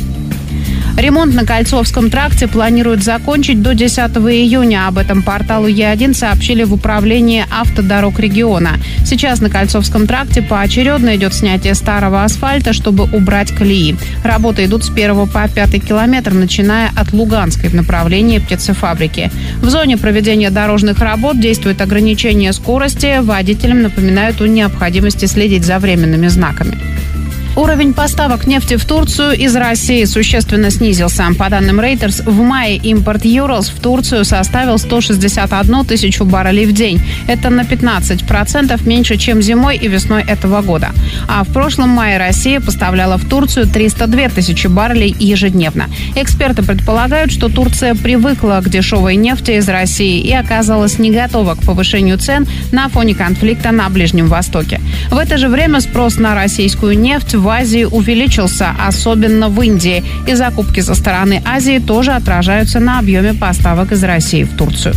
H: Ремонт на Кольцовском тракте планируют закончить до десятого июня. Об этом порталу Е один сообщили в управлении автодорог региона. Сейчас на Кольцовском тракте поочередно идет снятие старого асфальта, чтобы убрать колеи. Работы идут с первого по пятый километр, начиная от Луганской в направлении птицефабрики. В зоне проведения дорожных работ действует ограничение скорости. Водителям напоминают о необходимости следить за временными знаками. Уровень поставок нефти в Турцию из России существенно снизился. По данным Reuters, в мае импорт Urals в Турцию составил сто шестьдесят одну тысячу баррелей в день. Это на пятнадцать процентов меньше, чем зимой и весной этого года. А в прошлом мае Россия поставляла в Турцию триста две тысячи баррелей ежедневно. Эксперты предполагают, что Турция привыкла к дешевой нефти из России и оказалась не готова к повышению цен на фоне конфликта на Ближнем Востоке. В это же время спрос на российскую нефть в Азии увеличился, особенно в Индии. И закупки со стороны Азии тоже отражаются на объеме поставок из России в Турцию.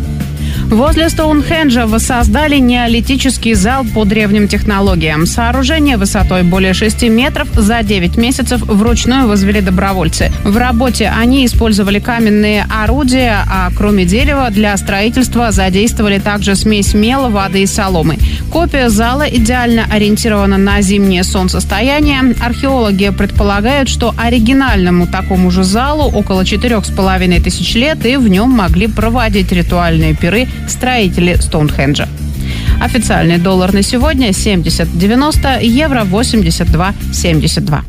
H: Возле Стоунхенджа воссоздали неолитический зал по древним технологиям. Сооружение высотой более шести метров за девять месяцев вручную возвели добровольцы. В работе они использовали каменные орудия, а кроме дерева для строительства задействовали также смесь мела, воды и соломы. Копия зала идеально ориентирована на зимнее солнцестояние. Археологи предполагают, что оригинальному такому же залу около четырех с половиной тысяч лет, и в нем могли проводить ритуальные пиры строители Стоунхенджа. Официальный доллар на сегодня семьдесят девяносто, евро восемьдесят два семьдесят два.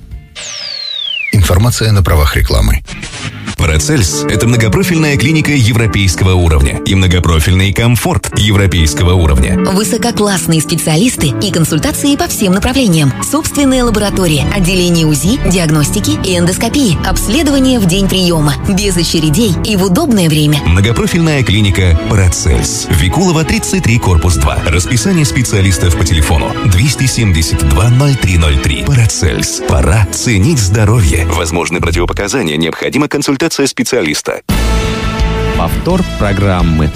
C: Информация на правах рекламы. Парацельс – это многопрофильная клиника европейского уровня и многопрофильный комфорт европейского уровня.
I: Высококлассные специалисты и консультации по всем направлениям. Собственная лаборатория, отделение УЗИ, диагностики и эндоскопии, обследование в день приема, без очередей и в удобное время.
C: Многопрофильная клиника Парацельс. Викулова, тридцать три, корпус два. Расписание специалистов по телефону двести семьдесят два ноль три ноль три. Парацельс. Пора ценить здоровье. Возможны противопоказания, необходима консультация специалиста.
J: Повтор программы.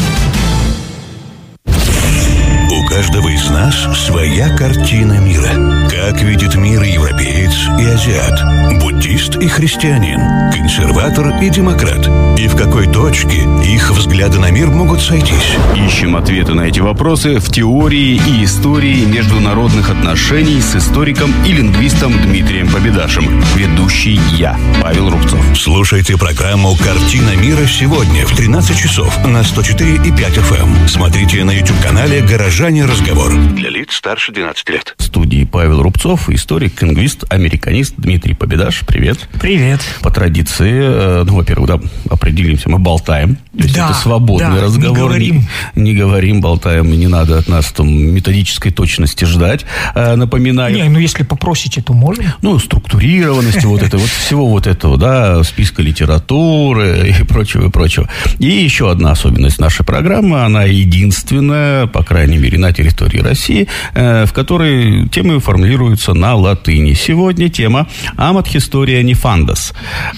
C: У каждого из нас своя картина мира. Как видит мир европеец и азиат, буддист и христианин, консерватор и демократ. И в какой точке их взгляды на мир могут сойтись?
B: Ищем ответы на эти вопросы в теории и истории международных отношений с историком и лингвистом Дмитрием Победашем. Ведущий я, Павел Рубцов.
C: Слушайте программу «Картина мира» сегодня в тринадцать часов на сто четыре и пять эф эм. Смотрите на YouTube-канале «Горожане «Внутренний разговор». Для лиц старше двенадцати лет.
B: В студии Павел Рубцов, историк, лингвист, американист Дмитрий Победаш. Привет.
K: Привет.
B: По традиции, ну, во-первых, да, определимся, мы болтаем. То есть да, это свободный да, разговор. Не говорим. Не, не говорим, болтаем, и не надо от нас там методической точности ждать. Напоминаю.
K: Не, ну если попросите, то можно.
B: Ну, структурированности вот этого, вот всего вот этого, да, списка литературы и прочего, и прочего. И еще одна особенность нашей программы, она единственная, по крайней мере, на территории России, в которой темы формулируются на латыни. Сегодня тема «Амат historia nefandus».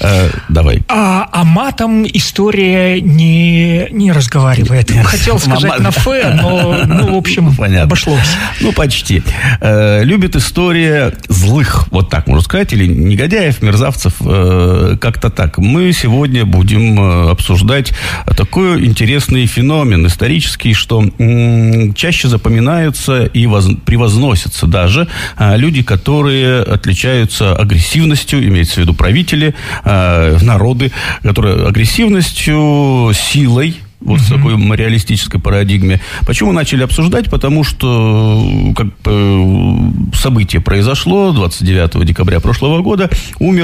B: Давай.
K: А, а матом история не, не разговаривает. Хотел сказать на «ф», но, ну, в общем, понятно. Обошлось.
B: Ну, почти. Любит история злых, вот так можно сказать, или негодяев, мерзавцев, как-то так. Мы сегодня будем обсуждать такой интересный феномен исторический, что м- чаще запоминаются и воз- превозносятся даже а, люди, которые отличаются агрессивностью, имеется в виду правители, а, народы, которые агрессивностью, силой, вот uh-huh. в такой материалистической парадигме. Почему начали обсуждать? Потому что как бы, событие произошло двадцать девятого декабря прошлого года. Умер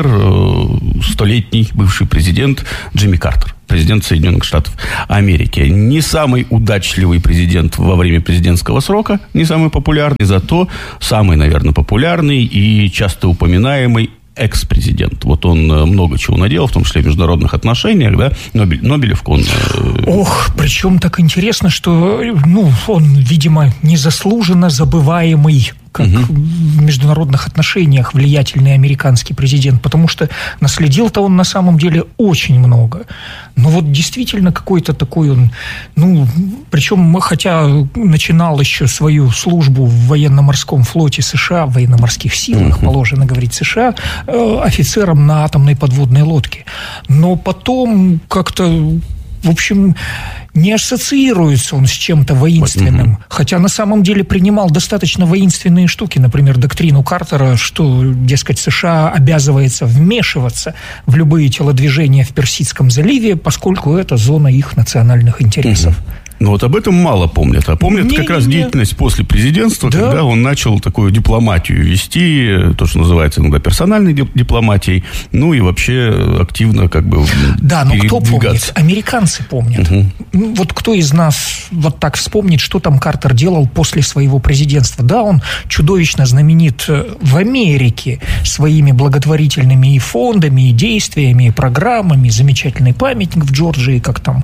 B: э, столетний бывший президент Джимми Картер, президент Соединенных Штатов Америки. Не самый удачливый президент во время президентского срока, не самый популярный, зато самый, наверное, популярный и часто упоминаемый экс-президент. Вот он много чего наделал, в том числе в международных отношениях, да, Нобель, Нобелевку он...
K: Ох, причем так интересно, что, ну, он, видимо, незаслуженно забываемый, как угу. в международных отношениях влиятельный американский президент, потому что наследил-то он на самом деле очень много. Но вот действительно какой-то такой он, ну, причем, хотя начинал еще свою службу в военно-морском флоте США, в военно-морских силах, угу. положено говорить США, офицером на атомной подводной лодке. Но потом как-то, в общем, не ассоциируется он с чем-то воинственным. Mm-hmm. Хотя на самом деле принимал достаточно воинственные штуки. Например, доктрину Картера, что, дескать, США обязывается вмешиваться в любые телодвижения в Персидском заливе, поскольку это зона их национальных интересов. Mm-hmm.
B: Но вот об этом мало помнят. А помнят не, как не, раз не. деятельность после президентства, да. когда он начал такую дипломатию вести, то, что называется иногда персональной дипломатией, ну и вообще активно как бы
K: да, но кто помнит? Американцы помнят. Угу. Вот кто из нас вот так вспомнит, что там Картер делал после своего президентства? Да, он чудовищно знаменит в Америке своими благотворительными и фондами, и действиями, и программами. Замечательный памятник в Джорджии, как там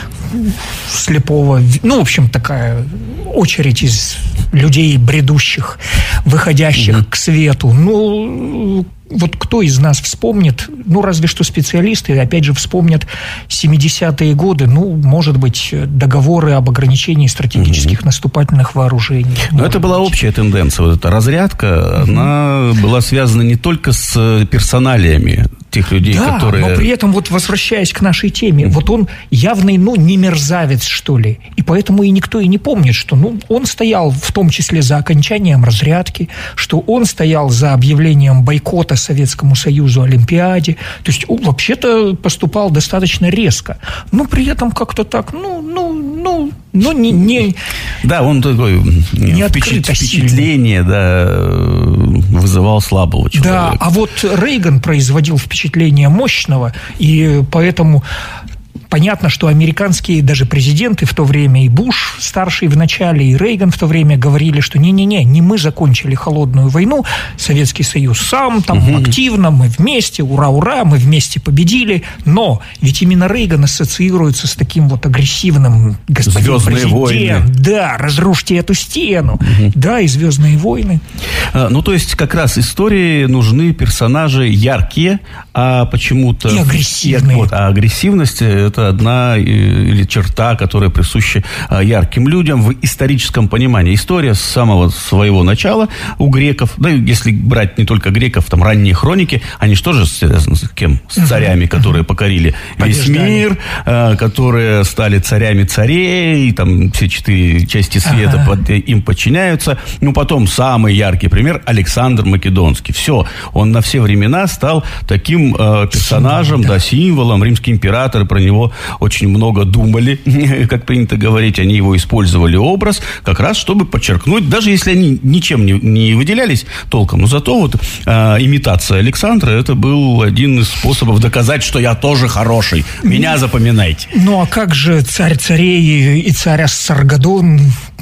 K: слепого. Ну, в общем, такая очередь из людей бредущих, выходящих mm-hmm. к свету. Ну, вот кто из нас вспомнит, ну, разве что специалисты, опять же, вспомнят семидесятые годы, ну, может быть, договоры об ограничении стратегических mm-hmm. наступательных вооружений.
B: Но это была быть. общая тенденция, вот эта разрядка, mm-hmm. она была связана не только с персоналиями тех людей,
K: да,
B: которые...
K: но при этом, вот возвращаясь к нашей теме, mm-hmm. вот он явный, ну, не мерзавец, что ли, и поэтому и никто и не помнит, что, ну, он стоял в том числе за окончанием разрядки, что он стоял за объявлением бойкота Советскому Союзу Олимпиаде, то есть он вообще-то поступал достаточно резко, но при этом как-то так, ну, ну, ну, ну, не... не
B: да, он такой не впечат, впечатление, да, вызывал слабого человека.
K: Да, а вот Рейган производил впечатление мощного, и поэтому... Понятно, что американские даже президенты в то время, и Буш старший в начале, и Рейган в то время говорили, что не-не-не, не мы закончили холодную войну, Советский Союз сам там угу. активно, мы вместе, ура-ура, мы вместе победили, но ведь именно Рейган ассоциируется с таким вот агрессивным господином президентом. Да, разрушьте эту стену. Угу. Да, и «Звездные войны».
B: А, ну, то есть, как раз истории нужны персонажи яркие, а почему-то...
K: И агрессивные.
B: Вот, а агрессивность... Это одна или черта, которая присуща ярким людям в историческом понимании. История с самого своего начала у греков, да, если брать не только греков, там ранние хроники, они что же связаны с кем? С царями, которые покорили весь мир, которые стали царями царей, там все четыре части света ага. под, им подчиняются. Ну, потом самый яркий пример например, Александр Македонский. Все, он на все времена стал таким э, персонажем, да. да, символом. Римские императоры про него очень много думали, как принято говорить. Они его использовали образ, как раз чтобы подчеркнуть, даже если они ничем не, не выделялись толком, но зато вот э, имитация Александра, это был один из способов доказать, что я тоже хороший. Меня запоминайте.
K: Ну, а как же царь царей и царь Ассаргадон...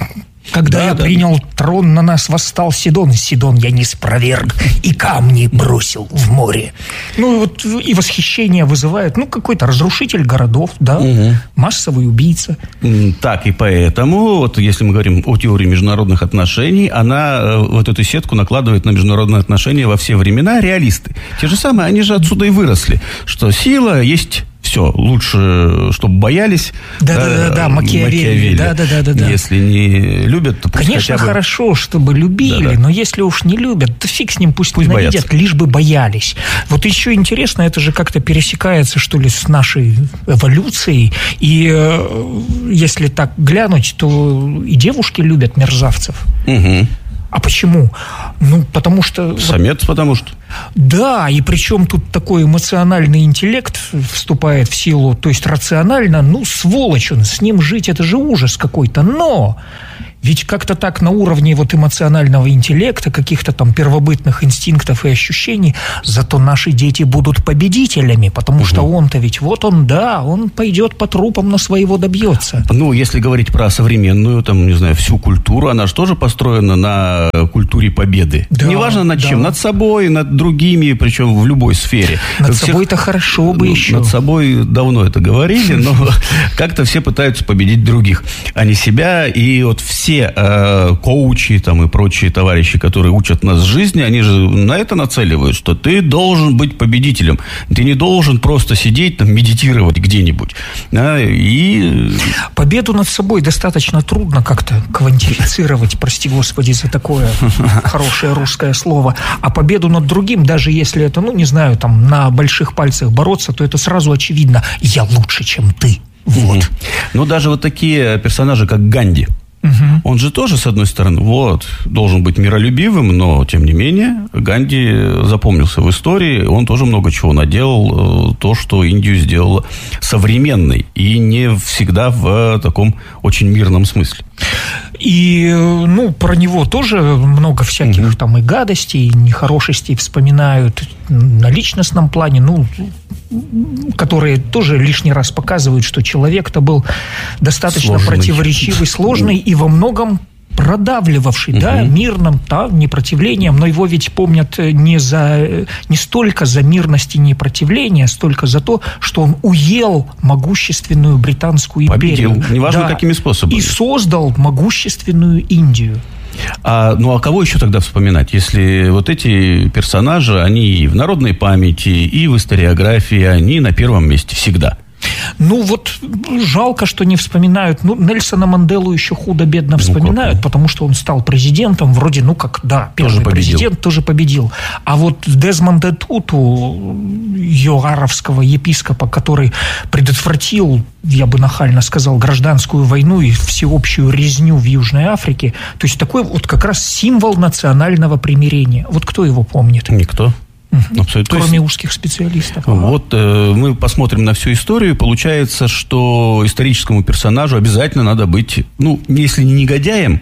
K: Когда да, я да. принял трон, на нас восстал Сидон. Сидон я не спроверг и камни бросил в море. Ну, вот и восхищение вызывает, ну, какой-то разрушитель городов, да, угу. массовый убийца.
B: Так, и поэтому, вот если мы говорим о теории международных отношений, она вот эту сетку накладывает на международные отношения во все времена реалисты. Те же самые, они же отсюда и выросли, что сила есть... Все, лучше, чтобы боялись.
K: Да-да-да, Макиавелли. Да-да-да.
B: Если не любят, то пусть
K: Конечно,
B: хотя бы...
K: хорошо, чтобы любили, да-да. но если уж не любят, то фиг с ним, пусть, пусть ненавидят, боятся. Лишь бы боялись. Вот еще интересно, это же как-то пересекается, что ли, с нашей эволюцией. И э, если так глянуть, то и девушки любят мерзавцев.
B: Угу.
K: А почему? Ну, потому что...
B: Самец, вот, потому что...
K: Да, и причем тут такой эмоциональный интеллект вступает в силу, то есть рационально, ну, сволочь он, с ним жить это же ужас какой-то, но... Ведь как-то так на уровне вот эмоционального интеллекта, каких-то там первобытных инстинктов и ощущений, зато наши дети будут победителями, потому угу. что он-то ведь, вот он, да, он пойдет по трупам, но своего добьется.
B: Ну, если говорить про современную, там, не знаю, всю культуру, она же тоже построена на культуре победы. Да, неважно над да. чем, над собой, над другими, причем в любой сфере.
K: Над Всех... собой-то хорошо бы
B: ну,
K: еще.
B: Над собой давно это говорили, но как-то все пытаются победить других, а не себя, и вот все Э, коучи там, и прочие товарищи, которые учат нас жизни, они же на это нацеливают, что ты должен быть победителем. Ты не должен просто сидеть, там, медитировать где-нибудь. А, и...
K: Победу над собой достаточно трудно как-то квантифицировать, прости господи за такое хорошее русское слово. А победу над другим, даже если это, ну, не знаю, там, на больших пальцах бороться, то это сразу очевидно. Я лучше, чем ты. Вот.
B: Ну, даже вот такие персонажи, как Ганди. Угу. Он же тоже, с одной стороны, вот, должен быть миролюбивым, но, тем не менее, Ганди запомнился в истории, он тоже много чего наделал, то, что Индию сделало современной, и не всегда в таком очень мирном смысле.
K: И, ну, про него тоже много всяких угу. там и гадостей, и нехорошестей вспоминают на личностном плане, ну, которые тоже лишний раз показывают, что человек-то был достаточно сложный. противоречивый, сложный и во многом продавливавший, угу. да, мирным, да, непротивлением, но его ведь помнят не, за, не столько за мирность и непротивление, столько за то, что он уел могущественную британскую империю.
B: Победил, неважно да, какими способами.
K: И создал могущественную Индию.
B: А, ну, а кого еще тогда вспоминать, если вот эти персонажи, они и в народной памяти, и в историографии, они на первом месте всегда?
K: Ну, вот жалко, что не вспоминают. Ну, Нельсона Манделу еще худо-бедно вспоминают, ну, потому что он стал президентом, вроде, ну, как, да, первый тоже президент тоже победил. А вот Дезмонда Туту, йоаровского епископа, который предотвратил, я бы нахально сказал, гражданскую войну и всеобщую резню в Южной Африке, то есть такой вот как раз символ национального примирения. Вот кто его помнит?
B: Никто.
K: Абсолютно. Кроме есть, узких специалистов.
B: Вот э, мы посмотрим на всю историю. Получается, что историческому персонажу обязательно надо быть, ну, если не негодяем,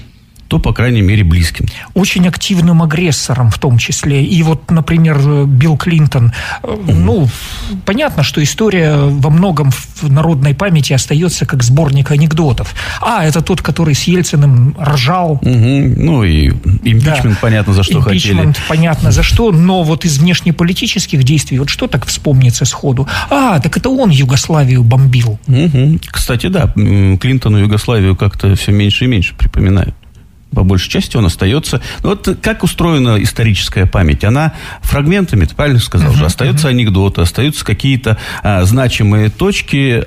B: то, по крайней мере, близким.
K: Очень активным агрессором в том числе. И вот, например, Билл Клинтон. Mm-hmm. Ну, понятно, что история во многом в народной памяти остается как сборник анекдотов. А, это тот, который с Ельциным ржал.
B: Mm-hmm. Ну, и импичмент, да. понятно, за что хотели.
K: Импичмент, понятно, за что. Но вот из внешнеполитических действий, вот что так вспомнится сходу? А, так это он Югославию бомбил.
B: Mm-hmm. Кстати, да, Клинтону Югославию как-то все меньше и меньше припоминают. По большей части он остается... Вот как устроена историческая память? Она фрагментами, ты правильно сказал, uh-huh, же, остаются uh-huh. анекдоты, остаются какие-то а, значимые точки,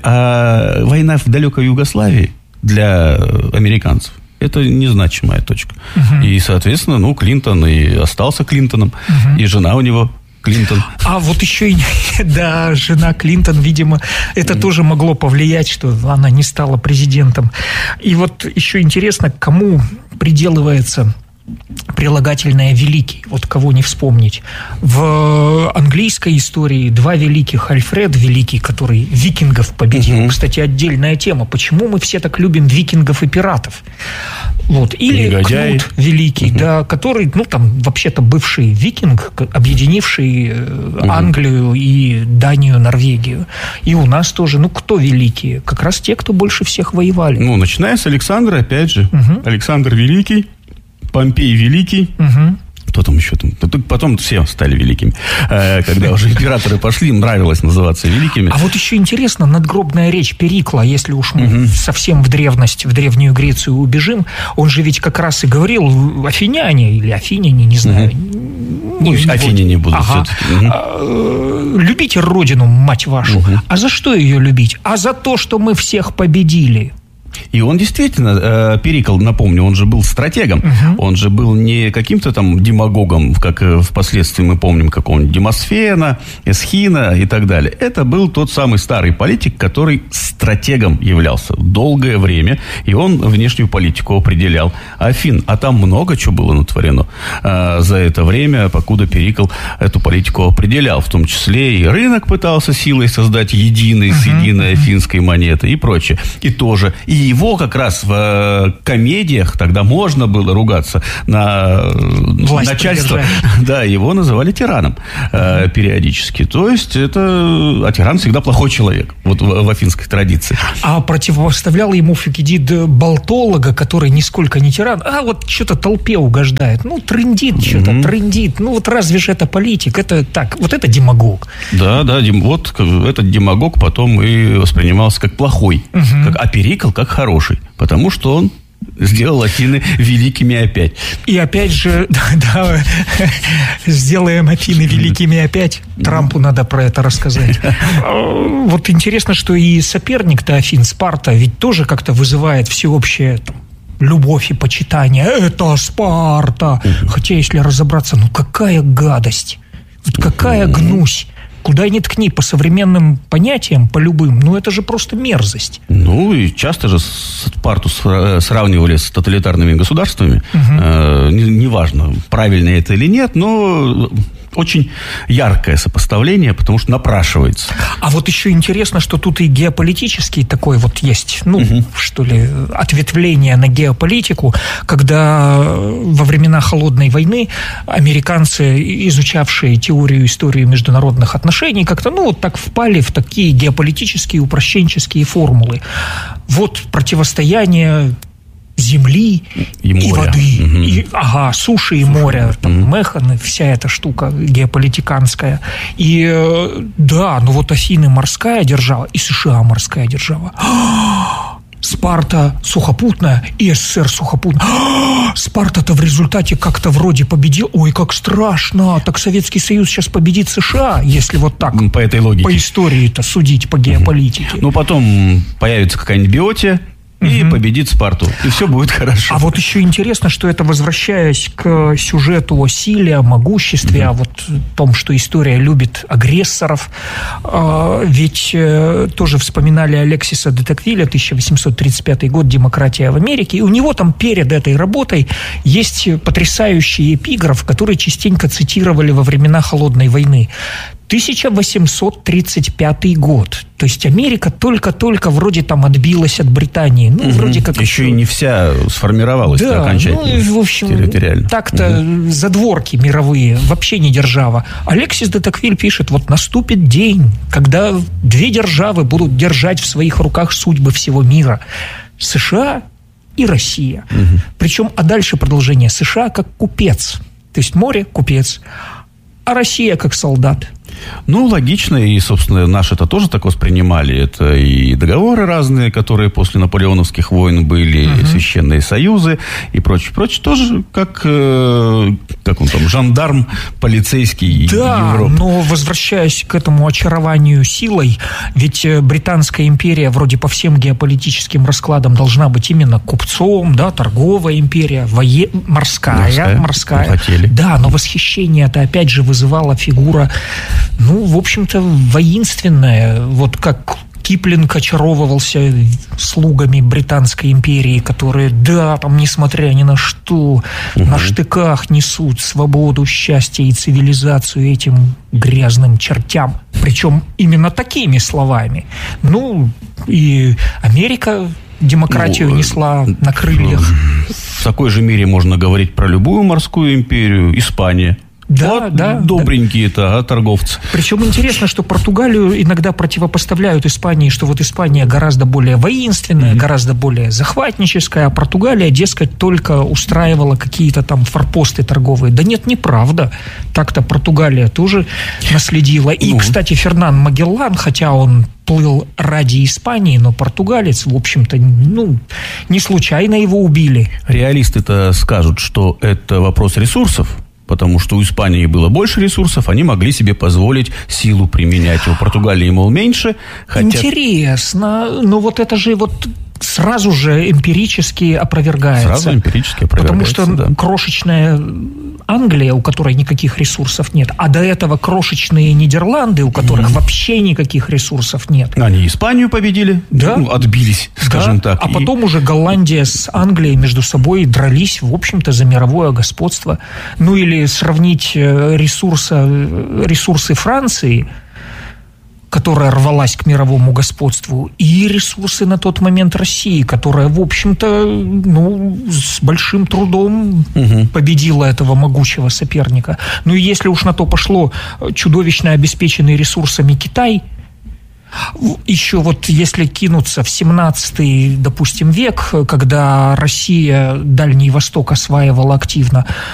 B: а война в далекой Югославии для американцев — это незначимая точка. Uh-huh. И, соответственно, ну, Клинтон и остался Клинтоном, uh-huh. и жена у него... Клинтон.
K: А вот еще и, да, жена Клинтон, видимо, это mm. тоже могло повлиять, что она не стала президентом. И вот еще интересно, кому приделывается прилагательное «великий». Вот кого не вспомнить. В английской истории два великих. Альфред Великий, который викингов победил. Угу. Кстати, отдельная тема. Почему мы все так любим викингов и пиратов? Вот. Или Негодяй. Кнут Великий, угу. да, который, ну, там, вообще-то бывший викинг, объединивший угу. Англию и Данию, Норвегию. И у нас тоже, ну, кто великие? Как раз те, кто больше всех воевали.
B: Ну, начиная с Александра, опять же. Угу. Александр Великий, Помпей Великий. Угу. Кто там еще там? Потом все стали великими. Когда уже императоры пошли, им нравилось называться великими.
K: А вот еще интересно, надгробная речь Перикла, если уж мы угу. совсем в древность, в Древнюю Грецию убежим, он же ведь как раз и говорил, афиняне или афиняне, не знаю.
B: Угу. Не, не афиняне будут ага. все-таки.
K: Угу. Любите родину, мать вашу. Угу. А за что ее любить? А за то, что мы всех победили.
B: И он действительно, Перикл, напомню, он же был стратегом. Угу. Он же был не каким-то там демагогом, как впоследствии мы помним какого-нибудь Демосфена, Эсхина и так далее. Это был тот самый старый политик, который стратегом являлся долгое время. И он внешнюю политику определял. Афин, а там много чего было натворено за это время, покуда Перикл эту политику определял. В том числе и рынок пытался силой создать единый, с единой афинской монетой и прочее. И тоже... И его как раз в э, комедиях тогда можно было ругаться на Власть начальство. Поддержать. Да, его называли тираном э, периодически. То есть это... А тиран всегда плохой человек. Вот в, в афинской традиции.
K: А противопоставлял ему Фукидид болтолога, который нисколько не тиран, а вот что-то толпе угождает. Ну, трындит что-то, mm-hmm. трындит. Ну, вот разве же это политик? Это так, вот это демагог.
B: Да, да, дем, вот этот демагог потом и воспринимался как плохой. Mm-hmm. Как, а Перикл как хороший, потому что он сделал Афины великими опять.
K: И опять же, да, да, сделаем Афины великими опять. Трампу надо про это рассказать. Вот интересно, что и соперник-то Афин, Спарта, ведь тоже как-то вызывает всеобщее там, любовь и почитание. Это Спарта. Хотя, если разобраться, ну какая гадость. Вот какая гнусь. Куда ни ткни, по современным понятиям, по любым, ну это же просто мерзость.
B: Ну и часто же Спарту сравнивали с тоталитарными государствами. Угу. Э, неважно, правильно это или нет, но очень яркое сопоставление, потому что напрашивается.
K: А вот еще интересно, что тут и геополитический такой вот есть, ну, угу. что ли, ответвление на геополитику, когда во времена Холодной войны американцы, изучавшие теорию истории международных отношений, как-то, ну, вот так впали в такие геополитические упрощенческие формулы. Вот противостояние земли и, и воды, угу. и, ага, суши и моря, там, угу. Механ, вся эта штука геополитиканская. И да, ну вот Афины морская держава, и США морская держава. Спарта сухопутная, и СССР сухопутная. Спарта-то в результате как-то вроде победил. Ой, как страшно. Так Советский Союз сейчас победит США, если вот так
B: по этой логике.
K: По истории-то судить, по геополитике.
B: Ну, потом появится какая-нибудь Биотия, и угу. победит Спарту. И все будет хорошо.
K: А вот еще интересно, что это, возвращаясь к сюжету о силе, о могуществе, угу. о вот том, что история любит агрессоров. Ведь тоже вспоминали Алексиса де Токвиля, тысяча восемьсот тридцать пятый год, «Демократия в Америке». И у него там перед этой работой есть потрясающий эпиграф, который частенько цитировали во времена Холодной войны. тысяча восемьсот тридцать пятый год. То есть Америка только-только вроде там отбилась от Британии. Ну, угу. вроде как...
B: Еще и не вся сформировалась
K: да,
B: окончательно.
K: Ну, в общем, так-то угу. задворки мировые, вообще не держава. Алексис де Токвиль пишет, вот наступит день, когда две державы будут держать в своих руках судьбы всего мира. США и Россия. Угу. Причем, а дальше продолжение. США как купец. То есть море – купец, а Россия как солдат.
B: Ну, логично, и, собственно, наши это тоже так воспринимали. Это и договоры разные, которые после наполеоновских войн были, угу. священные союзы и прочее, прочее. Тоже как, э, как он там, жандарм полицейский
K: да,
B: Европы.
K: Но возвращаясь к этому очарованию силой, ведь Британская империя вроде по всем геополитическим раскладам должна быть именно купцом, да, торговая империя, вое... морская, морская. морская. Да, но восхищение это опять же вызывала фигура... Ну, в общем-то, воинственная, вот как Киплинг очаровывался слугами Британской империи, которые, да, там, несмотря ни на что, угу. на штыках несут свободу, счастье и цивилизацию этим грязным чертям. Причем именно такими словами. Ну, и Америка демократию ну, несла на крыльях.
B: В такой же мере можно говорить про любую морскую империю. Испания.
K: Да,
B: вот
K: да.
B: Добренькие-то, да. а, торговцы.
K: Причем интересно, что Португалию иногда противопоставляют Испании, что вот Испания гораздо более воинственная, mm-hmm. гораздо более захватническая, а Португалия, дескать, только устраивала какие-то там форпосты торговые. Да нет, неправда. Так-то Португалия тоже наследила. И, mm-hmm. кстати, Фернан Магеллан, хотя он плыл ради Испании, но португалец, в общем-то, ну, не случайно его убили.
B: Реалисты-то скажут, что это вопрос ресурсов. Потому что у Испании было больше ресурсов, они могли себе позволить силу применять. У Португалии, мол, меньше. Хотя...
K: Интересно. Но вот это же вот сразу же эмпирически опровергается.
B: Сразу эмпирически опровергается,
K: Потому что
B: да.
K: крошечная Англия, у которой никаких ресурсов нет, а до этого крошечные Нидерланды, у которых mm-hmm. вообще никаких ресурсов нет.
B: Они Испанию победили,
K: да?
B: ну, отбились, скажем
K: да.
B: так.
K: А
B: и...
K: потом уже Голландия с Англией между собой дрались, в общем-то, за мировое господство. Ну или сравнить ресурсы, ресурсы Франции, которая рвалась к мировому господству, и ресурсы на тот момент России, которая, в общем-то, ну, с большим трудом угу. победила этого могучего соперника. Ну и если уж на то пошло, чудовищно обеспеченный ресурсами Китай, еще вот если кинуться в семнадцатый, допустим, век, когда Россия Дальний Восток осваивала активно,